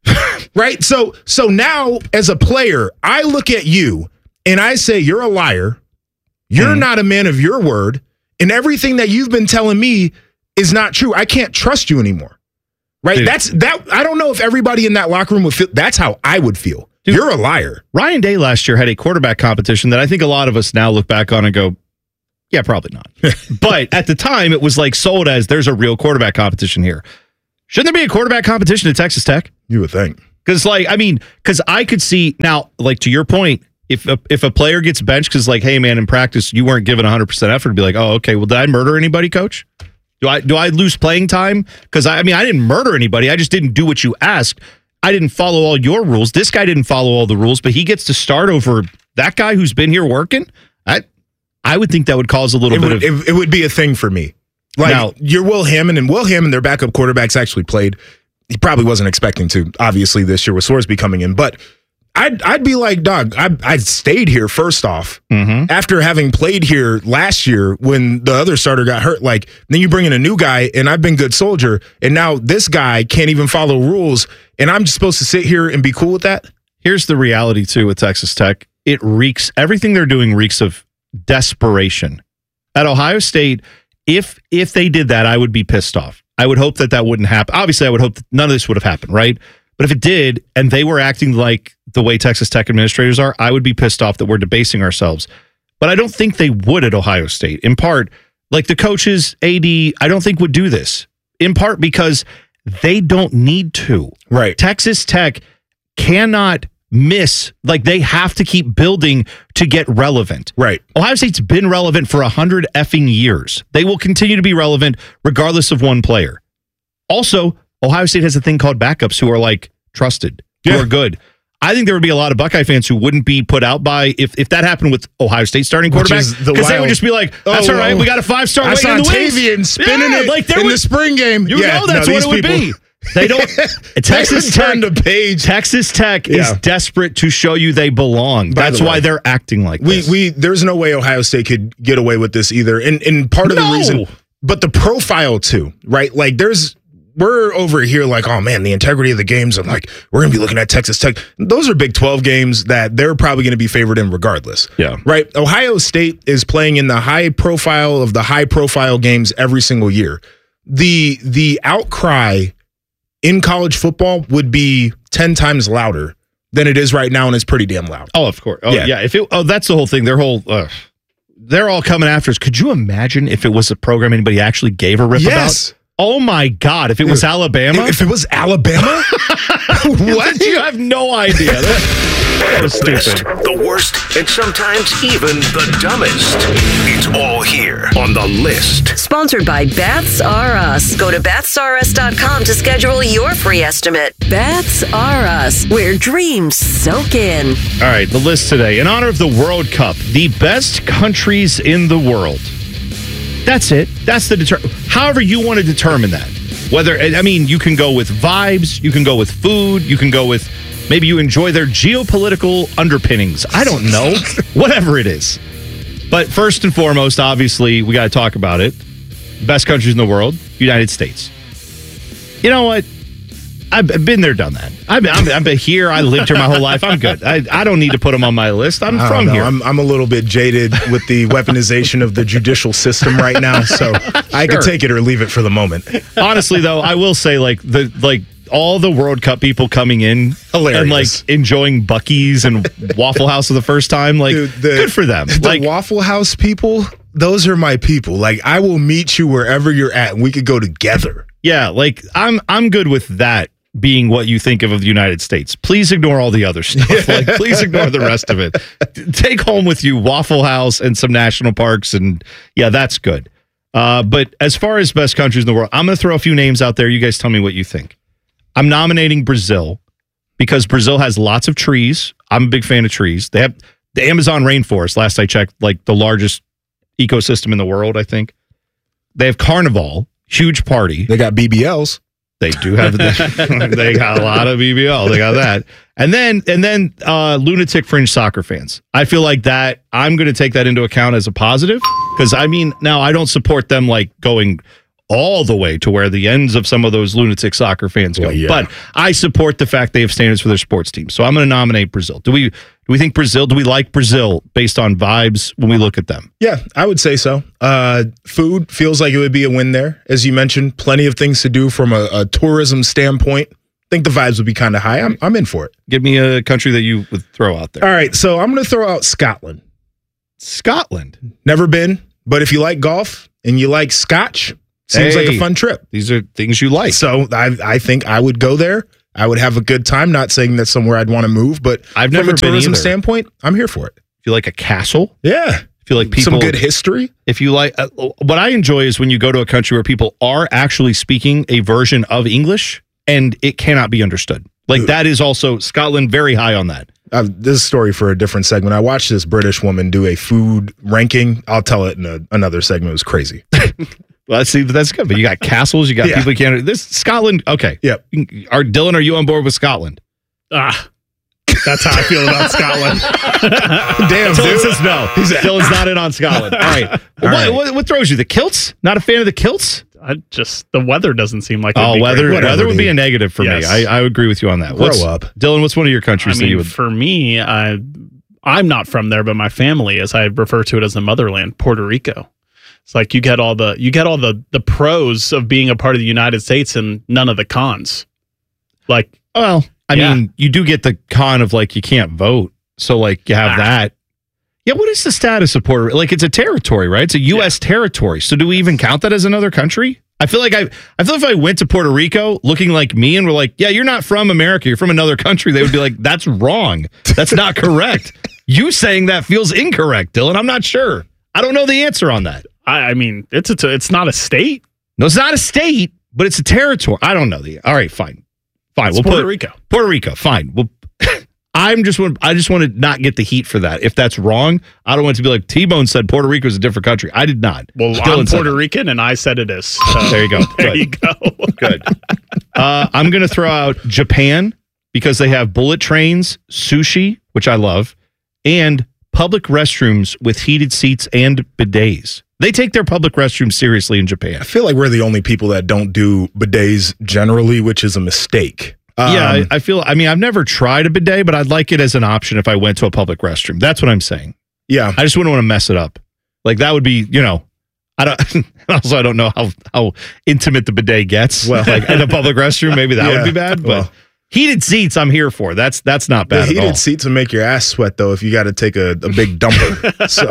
Right? So so now as a player, I look at you and I say you're a liar. You're mm. not a man of your word, and everything that you've been telling me is not true. I can't trust you anymore. Right? Dude. That's that I don't know if everybody in that locker room would feel that's how I would feel. Dude, you're a liar. Ryan Day last year had a quarterback competition that I think a lot of us now look back on and go, yeah, probably not. But at the time, it was like sold as there's a real quarterback competition here. Shouldn't there be a quarterback competition at Texas Tech? You would think. Because, like, I mean, because I could see now, like, to your point, if a, if a player gets benched because, like, hey, man, in practice, you weren't given one hundred percent effort, to be like, oh, okay, well, did I murder anybody, coach? Do I do I lose playing time? Because, I, I mean, I didn't murder anybody. I just didn't do what you asked. I didn't follow all your rules. This guy didn't follow all the rules, but he gets to start over that guy who's been here working. I I would think that would cause a little it bit would, of... It, it would be a thing for me. Like, now, you're Will Hammond, and Will Hammond, their backup quarterbacks, actually played. He probably wasn't expecting to, obviously, this year with Sorsby coming in. But I'd I'd be like, dog, I I stayed here first off. Mm-hmm. After having played here last year when the other starter got hurt. Like, then you bring in a new guy, and I've been good soldier, and now this guy can't even follow rules, and I'm just supposed to sit here and be cool with that? Here's the reality, too, with Texas Tech. It reeks, everything they're doing reeks of desperation. At Ohio State, if if they did that, I would be pissed off. I would hope that that wouldn't happen. Obviously, I would hope that none of this would have happened, right? But if it did, and they were acting like the way Texas Tech administrators are, I would be pissed off that we're debasing ourselves. But I don't think they would at Ohio State. In part, like the coaches, A D, I don't think would do this. In part because they don't need to. Right. Texas Tech cannot miss, like they have to keep building to get relevant. Right. Ohio State's been relevant for a hundred effing years. They will continue to be relevant regardless of one player. Also, Ohio State has a thing called backups who are like trusted, who yeah. are good. I think there would be a lot of Buckeye fans who wouldn't be put out by if, if that happened with Ohio State starting quarterback, because they would just be like, "That's oh, all right, we got a five star." I waiting saw in the Tavian wings. spinning yeah, it like in would, the spring game. You yeah, know that's no, what it would people, be. They don't. Texas Tech turned the page. Texas Tech yeah. is desperate to show you they belong. By That's the why way, they're acting like we this. we. There's no way Ohio State could get away with this either. And and part of no. the reason, but the profile too, right? Like there's. We're over here like, oh man, the integrity of the games. I'm like, we're going to be looking at Texas Tech. Those are Big twelve games that they're probably going to be favored in regardless. Yeah. Right? Ohio State is playing in the high profile of the high profile games every single year. The the outcry in college football would be ten times louder than it is right now, and it's pretty damn loud. Oh, of course. Oh, yeah. yeah. If it, oh, that's the whole thing. Their whole, uh, they're all coming after us. Could you imagine if it was a program anybody actually gave a rip yes. about? Oh my God! If it was Alabama, if it was Alabama, what? You have no idea. That was the stupid. Best, the worst, and sometimes even the dumbest. It's all here on The List. Sponsored by Baths R Us. Go to baths r us dot com to schedule your free estimate. Baths R Us, where dreams soak in. All right, the list today. In honor of the World Cup, the best countries in the world. That's it. That's the deter. However you want to determine that. Whether, I mean, you can go with vibes, you can go with food, you can go with maybe you enjoy their geopolitical underpinnings. I don't know. Whatever it is. But first and foremost, obviously, we got to talk about it. Best countries in the world, United States. You know what? I've been there, done that. I've been, I've been here. I lived here my whole life. I'm good. I, I don't need to put them on my list. I'm I from know. here. I'm, I'm a little bit jaded with the weaponization of the judicial system right now, so I Sure. could take it or leave it for the moment. Honestly, though, I will say, like the like all the World Cup people coming in Hilarious. and like enjoying Buc-ee's and Waffle House for the first time, like Dude, the, good for them. The Like Waffle House people, those are my people. Like I will meet you wherever you're at, and we could go together. yeah, like I'm I'm good with that being what you think of of the United States. Please ignore all the other stuff. Like, please ignore the rest of it. Take home with you Waffle House and some national parks, and yeah, that's good. Uh, but as far as best countries in the world, I'm going to throw a few names out there. You guys tell me what you think. I'm nominating Brazil because Brazil has lots of trees. I'm a big fan of trees. They have the Amazon rainforest, last I checked, like the largest ecosystem in the world, I think. They have Carnival, huge party. They got B B Ls. They do have the, they got a lot of B B L. They got that. And then and then uh, lunatic fringe soccer fans. I feel like that I'm going to take that into account as a positive because I mean, now I don't support them like going all the way to where the ends of some of those lunatic soccer fans go. Well, yeah. But I support the fact they have standards for their sports team. So I'm going to nominate Brazil. Do we do we think Brazil, do we like Brazil based on vibes when we look at them? Yeah, I would say so. Uh, food feels like it would be a win there. As you mentioned, plenty of things to do from a, a tourism standpoint. I think the vibes would be kind of high. I'm, I'm in for it. Give me a country that you would throw out there. All right, so I'm going to throw out Scotland. Scotland? Never been, but if you like golf and you like scotch, seems Hey, like a fun trip. These are things you like. So I, I think I would go there. I would have a good time. Not saying that's somewhere I'd want to move, but I've from never a been tourism either. standpoint, I'm here for it. If you like a castle, Yeah. if you like people, Some good history. If you like, uh, what I enjoy is when you go to a country where people are actually speaking a version of English and it cannot be understood. Like that is also Scotland very high on that. Uh, this is a story for a different segment. I watched this British woman do a food ranking. I'll tell it in a, another segment. It was crazy. Well, see, but that's good. But you got castles, you got Yeah. people you can't. This Scotland, okay. Yep. Are Dylan? Are you on board with Scotland? Ah, that's how I feel about Scotland. Damn, Dylan dude. says no. Dylan's not in on Scotland. All right. Well, what, right. What, what throws you? The kilts? Not a fan of the kilts? I just the weather doesn't seem like. it'd Oh, be weather. great. Whatever, Weather would be dude. a negative for Yes. me. I, I agree with you on that. Grow What's, up. Dylan, what's one of your I countries that you mean, would? for me, I I'm not from there, but my family, as I refer to it as the motherland, Puerto Rico. It's like you get all the you get all the the pros of being a part of the United States and none of the cons. Like, Well, I Yeah. mean, you do get the con of like you can't vote, so like you have Ah. that. Yeah, what is the status of Puerto Rico? Like it's a territory, right? It's a U S territory. So do we even count that as another country? I feel like I, I feel if I went to Puerto Rico looking like me and were like, yeah, you're not from America, you're from another country, they would be like, that's wrong. That's not correct. You saying that feels incorrect, Dylan. I'm not sure. I don't know the answer on that. I, I mean, it's a, it's not a state. No, it's not a state, but it's a territory. I don't know the. All right, fine, fine. It's we'll Puerto put Rico. Puerto Rico, fine. Well, I'm just want. I just want to not get the heat for that. If that's wrong, I don't want it to be like T-Bone said Puerto Rico is a different country. I did not. Well, Dylan I'm said Puerto that. Rican, and I said it is. So There you go. There Good. you go. Good. Uh, I'm going to throw out Japan because they have bullet trains, sushi, which I love, and public restrooms with heated seats and bidets. They take their public restrooms seriously in Japan. I feel like we're the only people that don't do bidets generally, which is a mistake. Um, yeah, I, I feel. I mean, I've never tried a bidet, but I'd like it as an option if I went to a public restroom. That's what I'm saying. yeah. I just wouldn't want to mess it up. Like that would be, you know, I don't. Also, I don't know how how intimate the bidet gets. Well- like in a public restroom, maybe that Yeah, would be bad. But well. heated seats, I'm here for. That's that's not The bad at all. heated seats will make your ass sweat, though, if you got to take a, a big dumper. So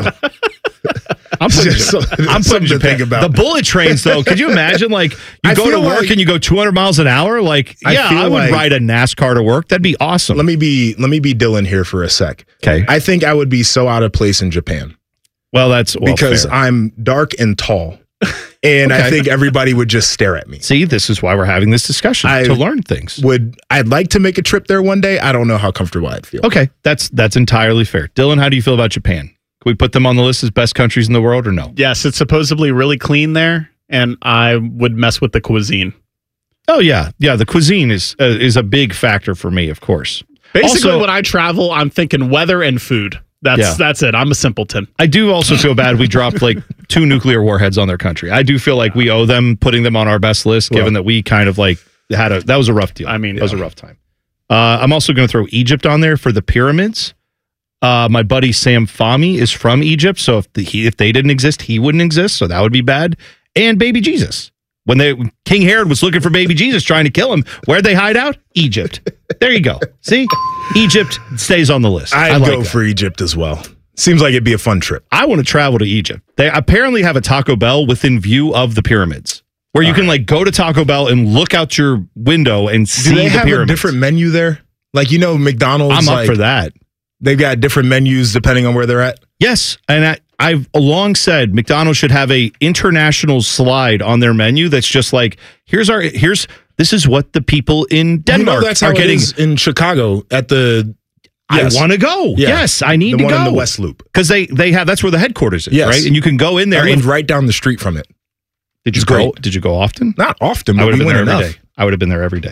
I'm putting, Just so- I'm something putting to Japan. think about. The bullet trains, though. Could you imagine? Like you I go to feel work like- and you go two hundred miles an hour. Like I yeah, feel I would like- ride a NASCAR to work. That'd be awesome. let me be let me be Dylan here for a sec. Okay. I think I would be so out of place in Japan Well, that's well, because fair. I'm dark and tall, and I Okay. think everybody would just stare at me. See, this is why we're having this discussion I- to learn things. Would I'd like to make a trip there one day? I don't know how comfortable I'd feel. Okay, that's that's entirely fair. Dylan, how do you feel about Japan? Can we put them on the list as best countries in the world or no? Yes, it's supposedly really clean there, and I would mess with the cuisine. Oh yeah, yeah. The cuisine is uh, is a big factor for me, of course. Basically, Also- when I travel, I'm thinking weather and food. That's Yeah. that's it. I'm a simpleton. I do also feel bad we dropped like two nuclear warheads on their country. I do feel like we owe them putting them on our best list, given that we kind of like had a that was a rough deal. I mean, that was a rough time. Uh, I'm also going to throw Egypt on there for the pyramids. Uh, my buddy Sam Fahmy is from Egypt, so if the, he, if they didn't exist, he wouldn't exist, so that would be bad. And baby Jesus, when they when King Herod was looking for baby Jesus, trying to kill him, where'd they hide out? Egypt. There you go. See, Egypt stays on the list. I'd I like go that. for Egypt as well. Seems like it'd be a fun trip. I want to travel to Egypt. They apparently have a Taco Bell within view of the pyramids, where you can like go to Taco Bell and look out your window and see Do they the have pyramids. a different menu there? Like, you know, McDonald's. I'm up like, for that. They've got different menus depending on where they're at. Yes, and I, I've long said McDonald's should have a international slide on their menu that's just like here's our here's this is what the people in Denmark you know, that's are how it getting. is in Chicago at the. Yes. I want to go. Yeah. Yes, I need the to one go in the West Loop because they they have that's where the headquarters is, Yes. right? And you can go in there. and if- right down the street from it. did you it's go? great. Did you go often? Not often, I but would have we been went there every enough. day. I would have been there every day.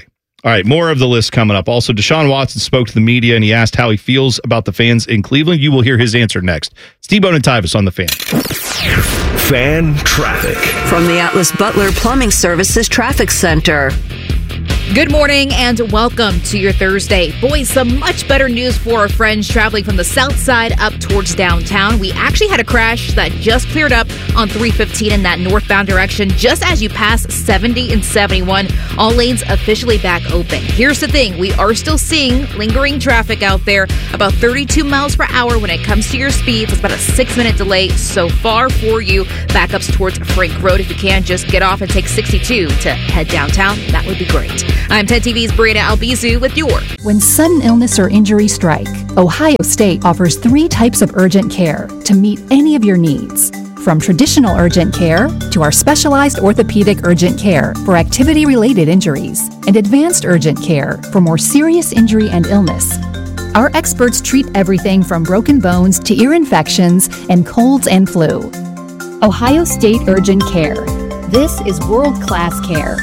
All right, more of the list coming up. Also, Deshaun Watson spoke to the media and he asked how he feels about the fans in Cleveland. You will hear his answer next. Steve-Bone and Tyvis on the Fan. Fan traffic. From the Atlas Butler Plumbing Services Traffic Center. Good morning and welcome to your Thursday. Boys, some much better news for our friends traveling from the south side up towards downtown. We actually had a crash that just cleared up on three fifteen in that northbound direction just as you pass seventy and seventy-one. All lanes officially back open. Here's the thing. We are still seeing lingering traffic out there, about thirty-two miles per hour when it comes to your speeds. It's about a six-minute delay so far for you. Backups towards Frank Road. If you can, just get off and take sixty-two to head downtown. That would be great. I'm ten T V's Brianna Albizu with your. When sudden illness or injury strike, Ohio State offers three types of urgent care to meet any of your needs. From traditional urgent care to our specialized orthopedic urgent care for activity-related injuries and advanced urgent care for more serious injury and illness. Our experts treat everything from broken bones to ear infections and colds and flu. Ohio State Urgent Care. This is world-class care.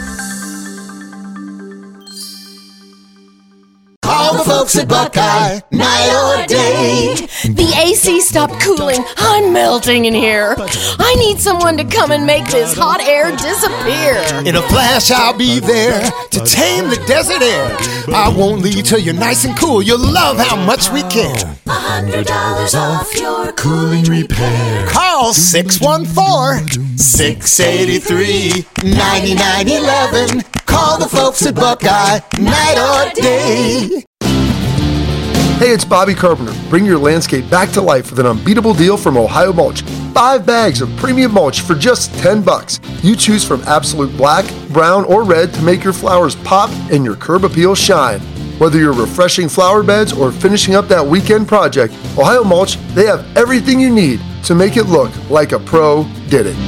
All the folks at Buckeye, night or day. The A C stopped cooling. I'm melting in here. I need someone to come and make this hot air disappear. In a flash, I'll be there to tame the desert air. I won't leave till you're nice and cool. You'll love how much we care. one hundred dollars off your cooling repair. Call six one four, six eight three, nine nine one one. Call the folks at Buckeye, night or day. Hey, it's Bobby Carpenter. Bring your landscape back to life with an unbeatable deal from Ohio Mulch. Five bags of premium mulch for just ten bucks. You choose from absolute black, brown, or red to make your flowers pop and your curb appeal shine. Whether you're refreshing flower beds or finishing up that weekend project, Ohio Mulch, they have everything you need to make it look like a pro did it.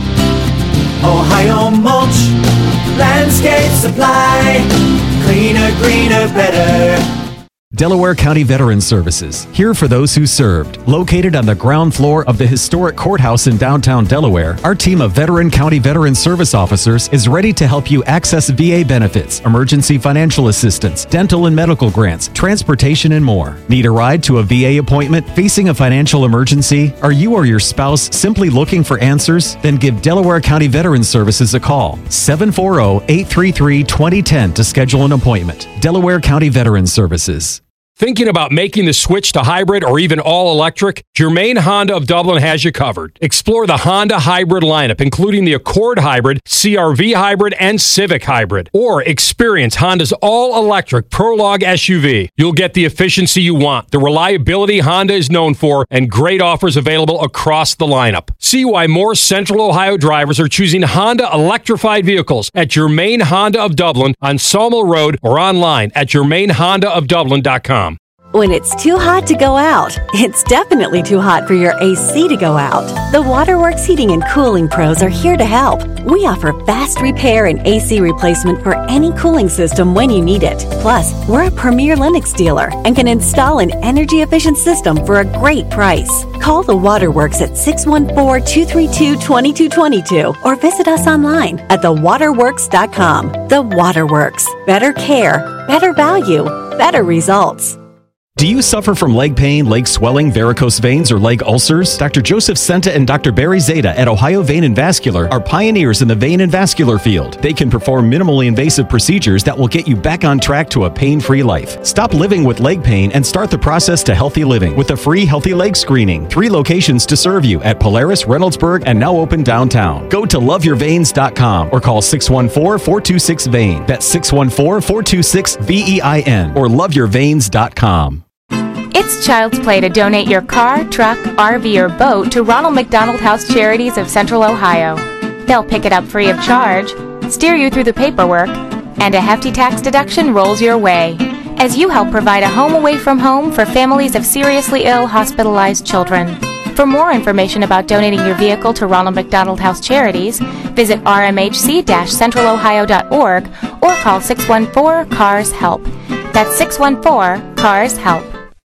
Ohio Mulch, landscape supply, cleaner, greener, better. Delaware County Veterans Services, here for those who served. Located on the ground floor of the historic courthouse in downtown Delaware, our team of veteran county veteran service officers is ready to help you access V A benefits, emergency financial assistance, dental and medical grants, transportation, and more. Need a ride to a V A appointment? Facing a financial emergency? Are you or your spouse simply looking for answers? Then give Delaware County Veterans Services a call. seven four zero, eight three three, two zero one zero to schedule an appointment. Delaware County Veterans Services. Thinking about making the switch to hybrid or even all-electric? Germain Honda of Dublin has you covered. Explore the Honda hybrid lineup, including the Accord Hybrid, C R V Hybrid, and Civic Hybrid. Or experience Honda's all-electric Prologue S U V. You'll get the efficiency you want, the reliability Honda is known for, and great offers available across the lineup. See why more Central Ohio drivers are choosing Honda electrified vehicles at Germain Honda of Dublin on Sawmill Road or online at germain honda of dublin dot com. When it's too hot to go out, it's definitely too hot for your A C to go out. The Waterworks Heating and Cooling Pros are here to help. We offer fast repair and A C replacement for any cooling system when you need it. Plus, we're a premier Lennox dealer and can install an energy-efficient system for a great price. Call the Waterworks at six one four, two three two, two two two two or visit us online at the waterworks dot com. The Waterworks. Better care, better value, better results. Do you suffer from leg pain, leg swelling, varicose veins, or leg ulcers? Doctor Joseph Senta and Doctor Barry Zeta at Ohio Vein and Vascular are pioneers in the vein and vascular field. They can perform minimally invasive procedures that will get you back on track to a pain-free life. Stop living with leg pain and start the process to healthy living with a free healthy leg screening. Three locations to serve you at Polaris, Reynoldsburg, and now open downtown. Go to love your veins dot com or call six one four, four two six, V E I N. That's six one four, four two six, V E I N or love your veins dot com. It's Child's Play to donate your car, truck, R V, or boat to Ronald McDonald House Charities of Central Ohio. They'll pick it up free of charge, steer you through the paperwork, and a hefty tax deduction rolls your way as you help provide a home away from home for families of seriously ill hospitalized children. For more information about donating your vehicle to Ronald McDonald House Charities, visit r m h c dash central ohio dot org or call six one four, C A R S, HELP. That's six one four, C A R S, HELP.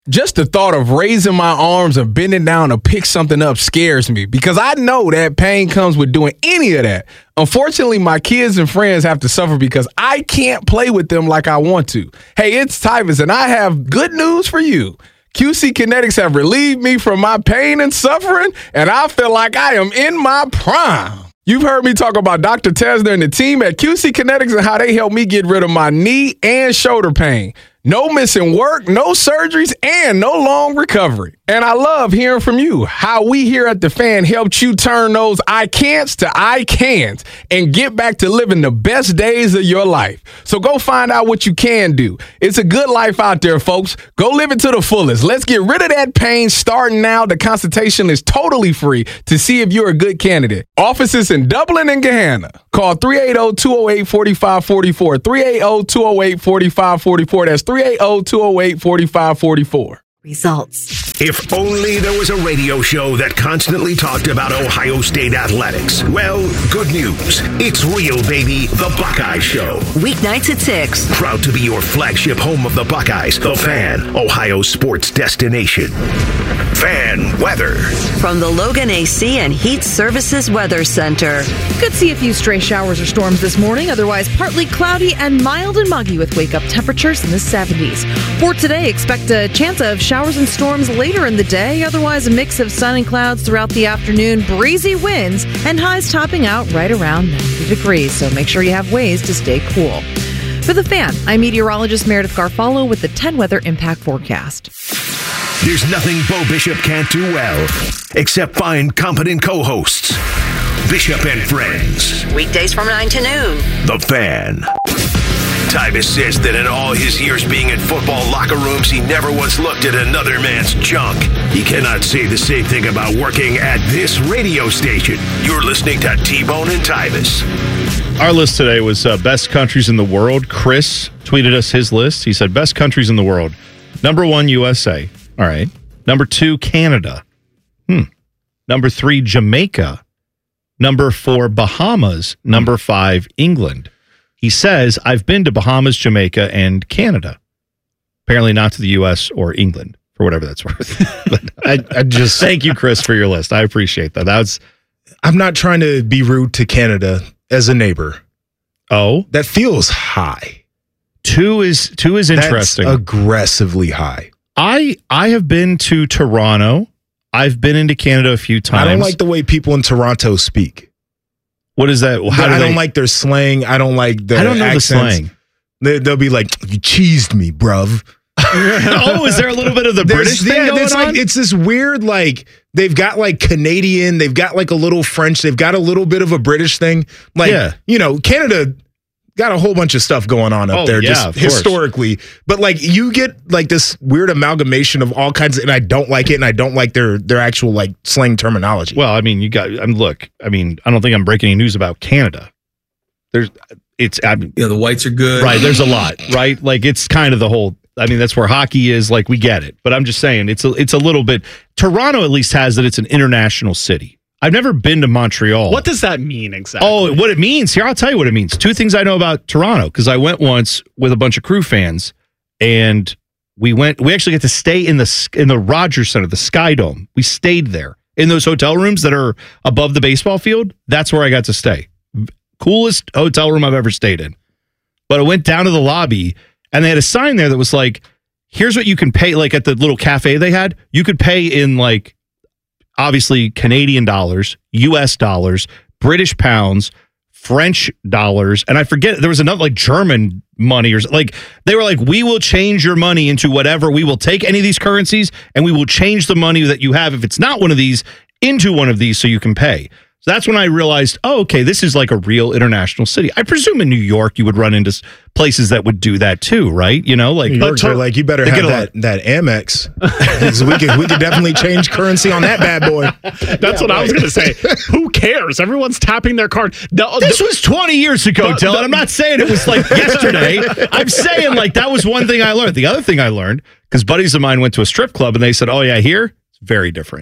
Just the thought of raising my arms and bending down to pick something up scares me because I know that pain comes with doing any of that. Unfortunately, my kids and friends have to suffer because I can't play with them like I want to. Hey, it's Tyvus, and I have good news for you. Q C Kinetics have relieved me from my pain and suffering, and I feel like I am in my prime. You've heard me talk about Doctor Tesner and the team at Q C Kinetics and how they helped me get rid of my knee and shoulder pain. No missing work, no surgeries, and no long recovery. And I love hearing from you how we here at The Fan helped you turn those I can'ts to I can'ts and get back to living the best days of your life. So go find out what you can do. It's a good life out there, folks. Go live it to the fullest. Let's get rid of that pain starting now. The consultation is totally free to see if you're a good candidate. Offices in Dublin and Gahanna. Call three eight zero, two zero eight, four five four four. three eight zero, two zero eight, four five four four. That's three eight zero, two zero eight, four five four four. Results. If only there was a radio show that constantly talked about Ohio State athletics. Well, good news. It's real, baby. The Buckeye Show. Weeknights at six. Proud to be your flagship home of the Buckeyes. The Fan, Ohio sports destination. Fan weather. From the Logan A C and Heat Services Weather Center. Could see a few stray showers or storms this morning. Otherwise, partly cloudy and mild and muggy with wake-up temperatures in the seventies. For today, expect a chance of showers and storms later in the day. Otherwise, a mix of sun and clouds throughout the afternoon, breezy winds, and highs topping out right around ninety degrees. So make sure you have ways to stay cool. For The Fan, I'm meteorologist Meredith Garfalo with the ten Weather Impact Forecast. There's nothing Bo Bishop can't do well, except find competent co-hosts. Bishop and Friends. Weekdays from nine to noon. The Fan. Tyvus says that in all his years being in football locker rooms, he never once looked at another man's junk. He cannot say the same thing about working at this radio station. You're listening to T-Bone and Tyvus. Our list today was uh, best countries in the world. Chris tweeted us his list. He said best countries in the world. Number one, U S A. All right. Number two, Canada. Hmm. Number three, Jamaica. Number four, Bahamas. Number five, England. He says, I've been to Bahamas, Jamaica, and Canada. Apparently not to the U S or England, for whatever that's worth. But I, I just thank you, Chris, for your list. I appreciate that. That's I'm not trying to be rude to Canada as a neighbor. Oh, that feels high. Two is two is interesting. That's aggressively high. I I have been to Toronto. I've been into Canada a few times. I don't like the way people in Toronto speak. What is that? How do I they, don't like their slang. I don't like their I don't know accents. the slang. They, they'll be like, you cheesed me, bruv. Oh, is there a little bit of the There's- British thing yeah, going it's on? like it's this weird, like they've got like Canadian, they've got like a little French, they've got a little bit of a British thing. Like, Yeah. you know, Canada got a whole bunch of stuff going on up Oh, there yeah, just of course. historically. But like you get like this weird amalgamation of all kinds of, and I don't like it, and I don't like their their actual like slang terminology. Well, I mean, you got. I mean, look. I mean, I don't think I'm breaking any news about Canada. There's, it's. I mean, Yeah, the whites are good. right. There's a lot. Right. Like it's kind of the whole. I mean, that's where hockey is. Like we get it, but I'm just saying it's a. It's a little bit. Toronto at least has that. It's an international city. I've never been to Montreal. What does that mean exactly? Oh, what it means here, I'll tell you what it means. Two things I know about Toronto, because I went once with a bunch of Crew fans, and we went. We actually get to stay in the in the Rogers Center, the Sky Dome. We stayed there in those hotel rooms that are above the baseball field. That's where I got to stay. Coolest hotel room I've ever stayed in. But I went down to the lobby, and they had a sign there that was like, "Here's what you can pay." Like at the little cafe they had, you could pay in like. Obviously Canadian dollars, U S dollars, British pounds, French dollars, and I forget there was another like German money or like they were like, we will change your money into whatever. We will take any of these currencies and we will change the money that you have if it's not one of these into one of these so you can pay. So that's when I realized, oh, okay, this is like a real international city. I presume in New York you would run into s- places that would do that too, right? You know, like New York, they're like, you better they have get a that, that Amex. 'Cause we could we could definitely change currency on that bad boy. That's what I was going to say. Who cares? Everyone's tapping their card. The, This the- was twenty years ago, The- Dylan. the- I'm not saying it was like yesterday. I'm saying like that was one thing I learned. The other thing I learned, because buddies of mine went to a strip club and they said, oh yeah, here, it's very different.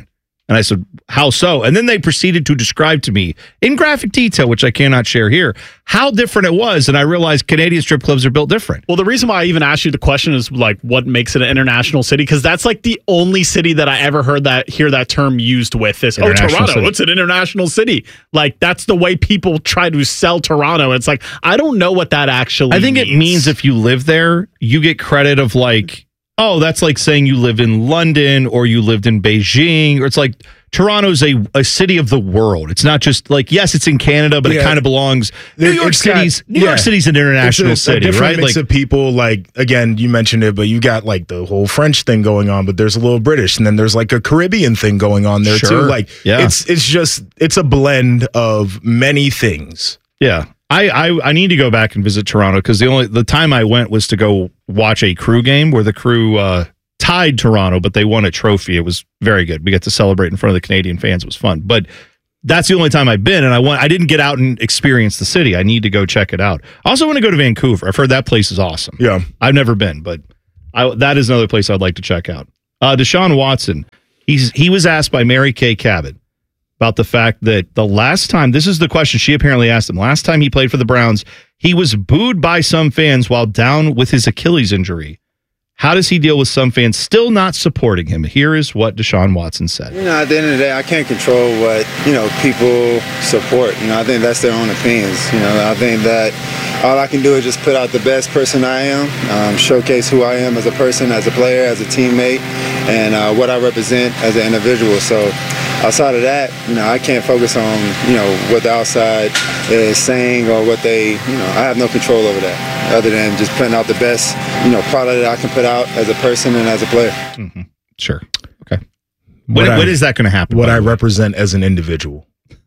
And I said, how so? And then they proceeded to describe to me in graphic detail, which I cannot share here, how different it was. And I realized Canadian strip clubs are built different. Well, the reason why I even asked you the question is like, what makes it an international city? Because that's like the only city that I ever heard that hear that term used with this. Oh, Toronto, city. It's an international city. Like, that's the way people try to sell Toronto. It's like, I don't know what that actually I think means. it means if you live there, you get credit of like, oh, that's like saying you lived in London or you lived in Beijing, or it's like Toronto's a, a city of the world. It's not just like, yes, it's in Canada, but yeah. it kind of belongs. New York City's New yeah. York City's an international it's a, city, a different right? Mix like of people. Like again, you mentioned it, but you got like the whole French thing going on, but there's a little British, and then there's like a Caribbean thing going on there sure. too. Like yeah. it's it's just it's a blend of many things. Yeah. I, I, I need to go back and visit Toronto because the only the time I went was to go watch a Crew game where the Crew uh, tied Toronto, but they won a trophy. It was very good. We got to celebrate in front of the Canadian fans. It was fun. But that's the only time I've been, and I want I didn't get out and experience the city. I need to go check it out. I also want to go to Vancouver. I've heard that place is awesome. Yeah, I've never been, but I, that is another place I'd like to check out. Uh, Deshaun Watson. He's he was asked by Mary Kay Cabot about the fact that the last time, this is the question she apparently asked him, last time he played for the Browns, he was booed by some fans while down with his Achilles injury. How does he deal with some fans still not supporting him? Here is what Deshaun Watson said. You know, at the end of the day, I can't control what, you know, people support. You know, I think that's their own opinions. You know, I think that all I can do is just put out the best person I am, um, showcase who I am as a person, as a player, as a teammate, and uh, what I represent as an individual. So outside of that, you know, I can't focus on, you know, what the outside is saying or what they, you know, I have no control over that other than just putting out the best, you know, product that I can put out as a person and as a player. Mm-hmm. Sure. Okay. When, I, when is that going to happen? What I represent as an individual.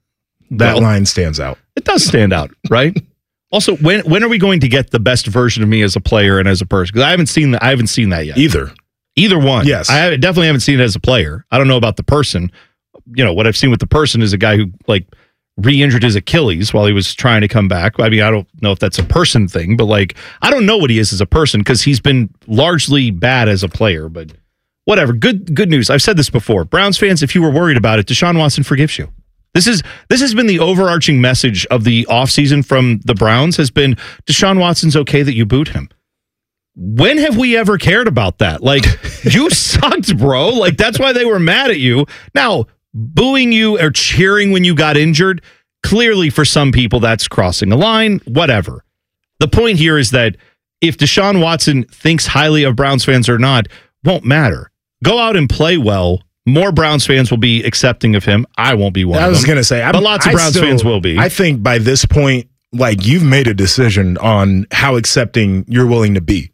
That well, line stands out. It does stand out, right? Also, when when are we going to get the best version of me as a player and as a person? Because I haven't seen that. I haven't seen that yet. Either. Either one. Yes. I definitely haven't seen it as a player. I don't know about the person. You know, what I've seen with the person is a guy who like re-injured his Achilles while he was trying to come back. I mean, I don't know if that's a person thing, but like, I don't know what he is as a person because he's been largely bad as a player, but whatever. Good, good news. I've said this before. Browns fans, if you were worried about it, Deshaun Watson forgives you. This is this has been the overarching message of the offseason from the Browns has been Deshaun Watson's okay that you boot him. When have we ever cared about that? Like, you sucked, bro. Like, that's why they were mad at you. Now, booing you or cheering when you got injured, clearly for some people that's crossing a line, whatever. The point here is that if Deshaun Watson thinks highly of Browns fans or not, won't matter. Go out and play well. More Browns fans will be accepting of him. I won't be one of them. I was going to say, I'm, but lots of I Browns still, fans will be. I think by this point, like, you've made a decision on how accepting you're willing to be.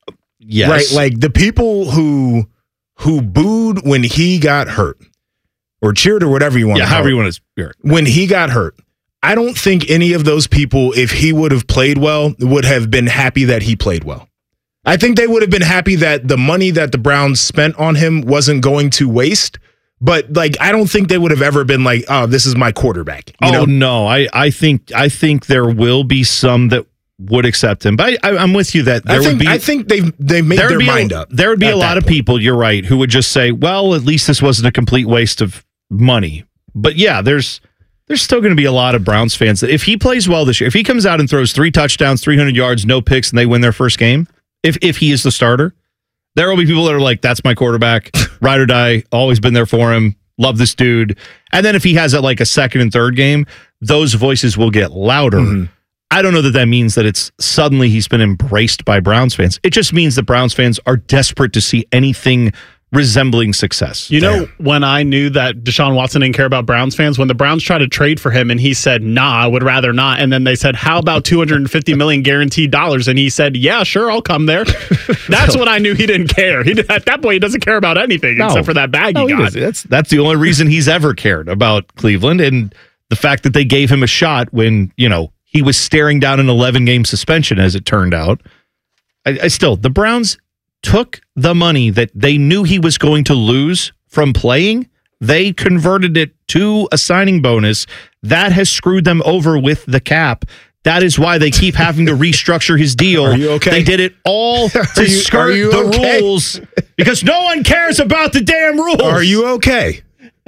Yes. Right? Like, the people who who booed when he got hurt or cheered or whatever you want yeah, to call however it, you want to spirit. when he got hurt, I don't think any of those people, if he would have played well, would have been happy that he played well. I think they would have been happy that the money that the Browns spent on him wasn't going to waste. But like, I don't think they would have ever been like, "Oh, this is my quarterback." You oh know? no, I, I think I think there will be some that would accept him. But I, I'm with you that there I think would be. I think they they made their mind a, up. There would be a lot of point. people. You're right, who would just say, "Well, at least this wasn't a complete waste of money." But yeah, there's there's still going to be a lot of Browns fans that if he plays well this year, if he comes out and throws three touchdowns, three hundred yards, no picks, and they win their first game, if if he is the starter, there will be people that are like, "That's my quarterback, ride or die, always been there for him. Love this dude." And then if he has a, like a second and third game, those voices will get louder. Mm-hmm. I don't know that that means that it's suddenly he's been embraced by Browns fans. It just means that Browns fans are desperate to see anything resembling success. You know, when I knew that Deshaun Watson didn't care about Browns fans, when the Browns tried to trade for him and he said, "Nah, I would rather not." And then they said, "How about two hundred fifty million guaranteed dollars?" And he said, "Yeah, sure, I'll come there." That's when I knew he didn't care. He at that point, he doesn't care about anything no. except for that bag no, he got. He that's that's the only reason he's ever cared about Cleveland, and the fact that they gave him a shot when, you know, he was staring down an eleven game suspension, as it turned out. I, I still, the Browns took the money that they knew he was going to lose from playing. They converted it to a signing bonus. That has screwed them over with the cap. That is why they keep having to restructure his deal. Are you okay? They did it all to you, skirt the okay? rules because no one cares about the damn rules. Are you okay?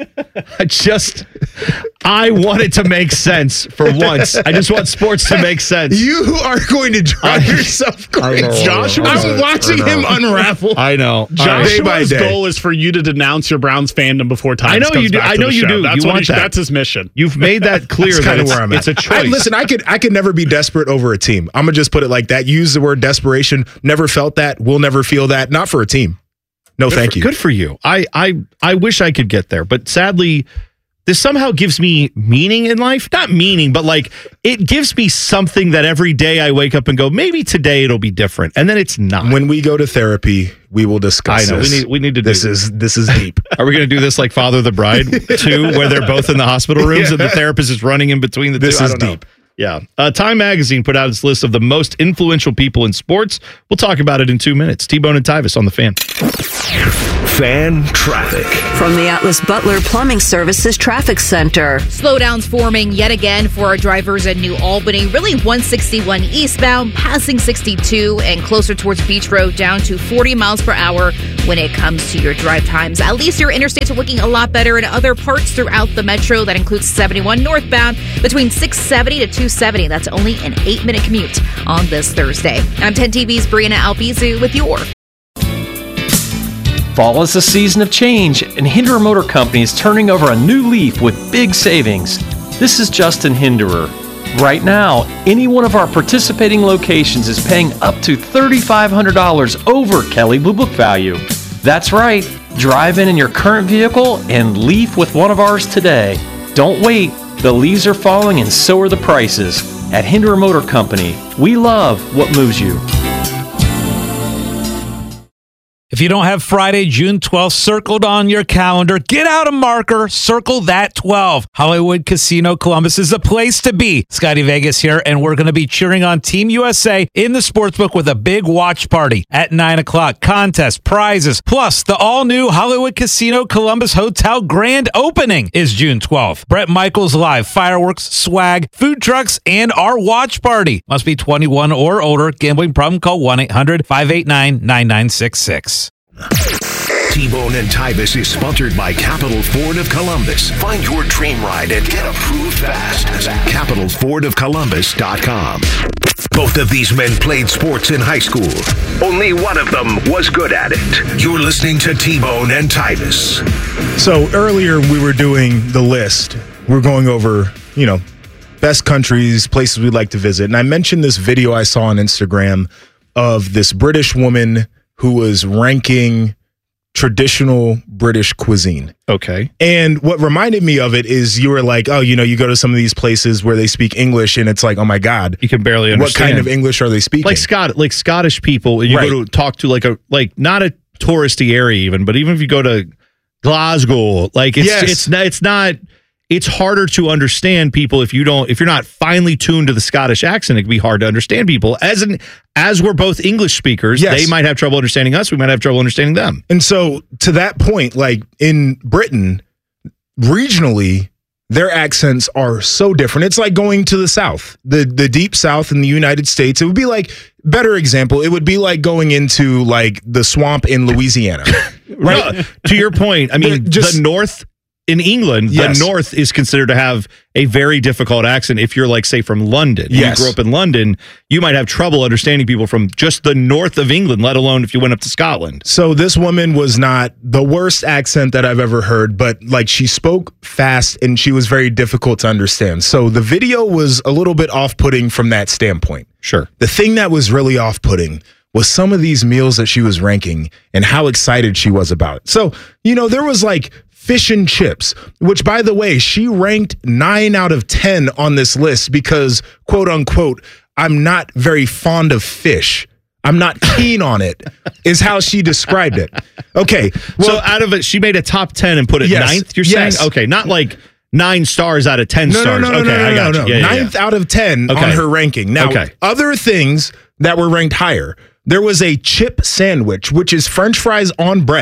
I just, I want it to make sense for once. I just want sports to make sense. You are going to drive I, yourself crazy. know, Joshua, I'm watching him unravel. I know. Joshua's day by day. goal is for you to denounce your Browns fandom before time I know comes you do. back I to know the you show. do. That's You what want he, that. That's his mission. You've made that clear That's that kind of it's, where I'm at. it's a choice. I, listen, I could I could never be desperate over a team. I'm gonna just put it like that. Use the word desperation. Never felt that. Will never feel that. Not for a team. No, Good thank for, you. Good for you. I, I I wish I could get there, but sadly, this somehow gives me meaning in life. Not meaning, but like it gives me something that every day I wake up and go, maybe today it'll be different, and then it's not. When we go to therapy, we will discuss. I know this. we need we need to. This do is this is deep. Are we going to do this like Father of the Bride too, where they're both in the hospital rooms Yeah. and the therapist is running in between the This two? I is don't know. deep. Yeah. Uh, Time Magazine put out its list of the most influential people in sports. We'll talk about it in two minutes. T-Bone and Tyvis on the Fan. Fan traffic. From the Atlas Butler Plumbing Services Traffic Center. Slowdowns forming yet again for our drivers in New Albany. Really one sixty-one eastbound, passing sixty-two and closer towards Beach Road down to forty miles per hour when it comes to your drive times. At least your interstates are looking a lot better in other parts throughout the metro. That includes seventy-one northbound between six seventy to two seventy. That's only an eight-minute commute on this Thursday. I'm ten T V's Brianna Albizu with your Fall is a season of change, and Hinderer Motor Company is turning over a new leaf with big savings. This is Justin Hinderer. Right now, any one of our participating locations is paying up to three thousand five hundred dollars over Kelley Blue Book value. That's right. Drive in in your current vehicle and leaf with one of ours today. Don't wait. The leaves are falling and so are the prices. At Hinderer Motor Company, we love what moves you. If you don't have Friday, June twelfth circled on your calendar, get out a marker, circle that twelve. Hollywood Casino Columbus is the place to be. Scotty Vegas here, and we're going to be cheering on Team U S A in the sportsbook with a big watch party at nine o'clock. Contest, prizes, plus the all-new Hollywood Casino Columbus Hotel grand opening is June twelfth. Brett Michaels live, fireworks, swag, food trucks, and our watch party. Must be twenty-one or older. Gambling problem? Call one eight hundred five eight nine nine nine six six. T-Bone and Tyvis is sponsored by Capital Ford of Columbus. Find your dream ride and get approved fast at capital ford of columbus dot com. Both of these men played sports in high school. Only one of them was good at it. You're listening to T-Bone and Tyvis. So earlier we were doing the list. We're going over, you know, best countries, places we'd like to visit. And I mentioned this video I saw on Instagram of this British woman who was ranking traditional British cuisine. Okay. And what reminded me of it is you were like, oh, you know, you go to some of these places where they speak English and it's like, oh my God. You can barely understand. What kind of English are they speaking? Like Scott, like Scottish people, you Right. go to talk to like a, like not a touristy area even, but even if you go to Glasgow, like it's, Yes. it's not, it's not, it's harder to understand people if you don't, if you're not finely tuned to the Scottish accent, it can be hard to understand people. As an, as we're both English speakers, Yes. they might have trouble understanding us. We might have trouble understanding them. And so to that point, like in Britain, regionally, their accents are so different. It's like going to the South, the the deep South in the United States. It would be like, better example, it would be like going into like the swamp in Louisiana. Right. No, to your point, I mean, Just- the North in England, Yes. the North is considered to have a very difficult accent. If you're like, say, from London, Yes. you grew up in London, you might have trouble understanding people from just the north of England, let alone if you went up to Scotland. So this woman was not the worst accent that I've ever heard, but like she spoke fast and she was very difficult to understand. So the video was a little bit off-putting from that standpoint. Sure. The thing that was really off-putting was some of these meals that she was ranking and how excited she was about it. So, you know, there was like fish and chips, which, by the way, she ranked nine out of ten on this list because, quote unquote, I'm not very fond of fish. I'm not keen on it, is how she described it. Okay. so Well, out of it, she made a top ten and put it Yes, ninth, you're yes. saying? Okay, not like nine stars out of ten no, stars. No, no, okay, no, no, I got no, you. no. Yeah, yeah, Ninth yeah. out of ten Okay. on her ranking. Now, Okay. other things that were ranked higher. There was a chip sandwich, which is French fries on bread.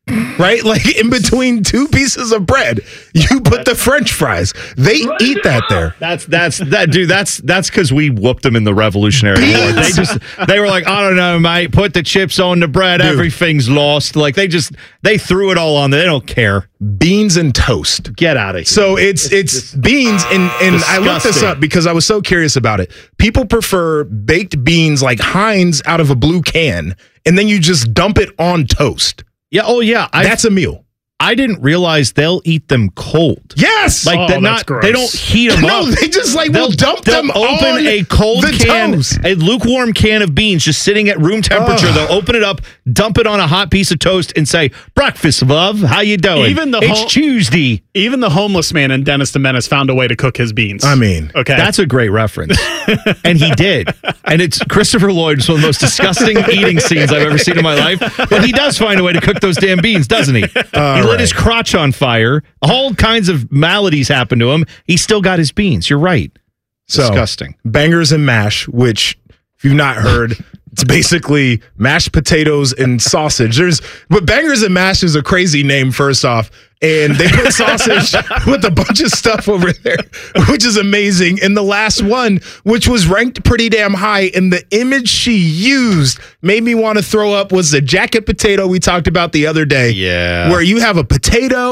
right? Like in between two pieces of bread, you put the French fries. They eat that there. That's that's that dude. That's that's because we whooped them in the Revolutionary War. They just they were like, I don't know, mate. Put the chips on the bread. Dude. Everything's lost. Like they just they threw it all on there. They don't care. Beans and toast. Get out of here. So it's it's beans and and I looked this up because I was so curious about it. People prefer baked beans like Heinz out of a blue can, and then you just dump it on toast. Yeah. Oh, yeah. I, That's a meal. I didn't realize they'll eat them cold. Yes. Like Oh, they're that's not. gross. They don't heat them No, up. they just like They'll will dump they'll them open on a cold the can, toast. a lukewarm can of beans, just sitting at room temperature. Ugh. They'll open it up, dump it on a hot piece of toast, and say, "Breakfast, love. How you doing? Even the it's whole- Tuesday." Even the homeless man in Dennis the Menace found a way to cook his beans. I mean, okay, That's a great reference, and he did. And it's Christopher Lloyd. It's one of the most disgusting eating scenes I've ever seen in my life. But he does find a way to cook those damn beans, doesn't he? All he lit right. his crotch on fire. All kinds of maladies happen to him. He still got his beans. You're right. So, Disgusting. Bangers and mash, which if you've not heard, it's basically mashed potatoes and sausage. There's but bangers and mash is a crazy name, first off. And they put sausage with a bunch of stuff over there, which is amazing. And the last one, which was ranked pretty damn high, and the image she used made me want to throw up, was the jacket potato we talked about the other day. Yeah. Where you have a potato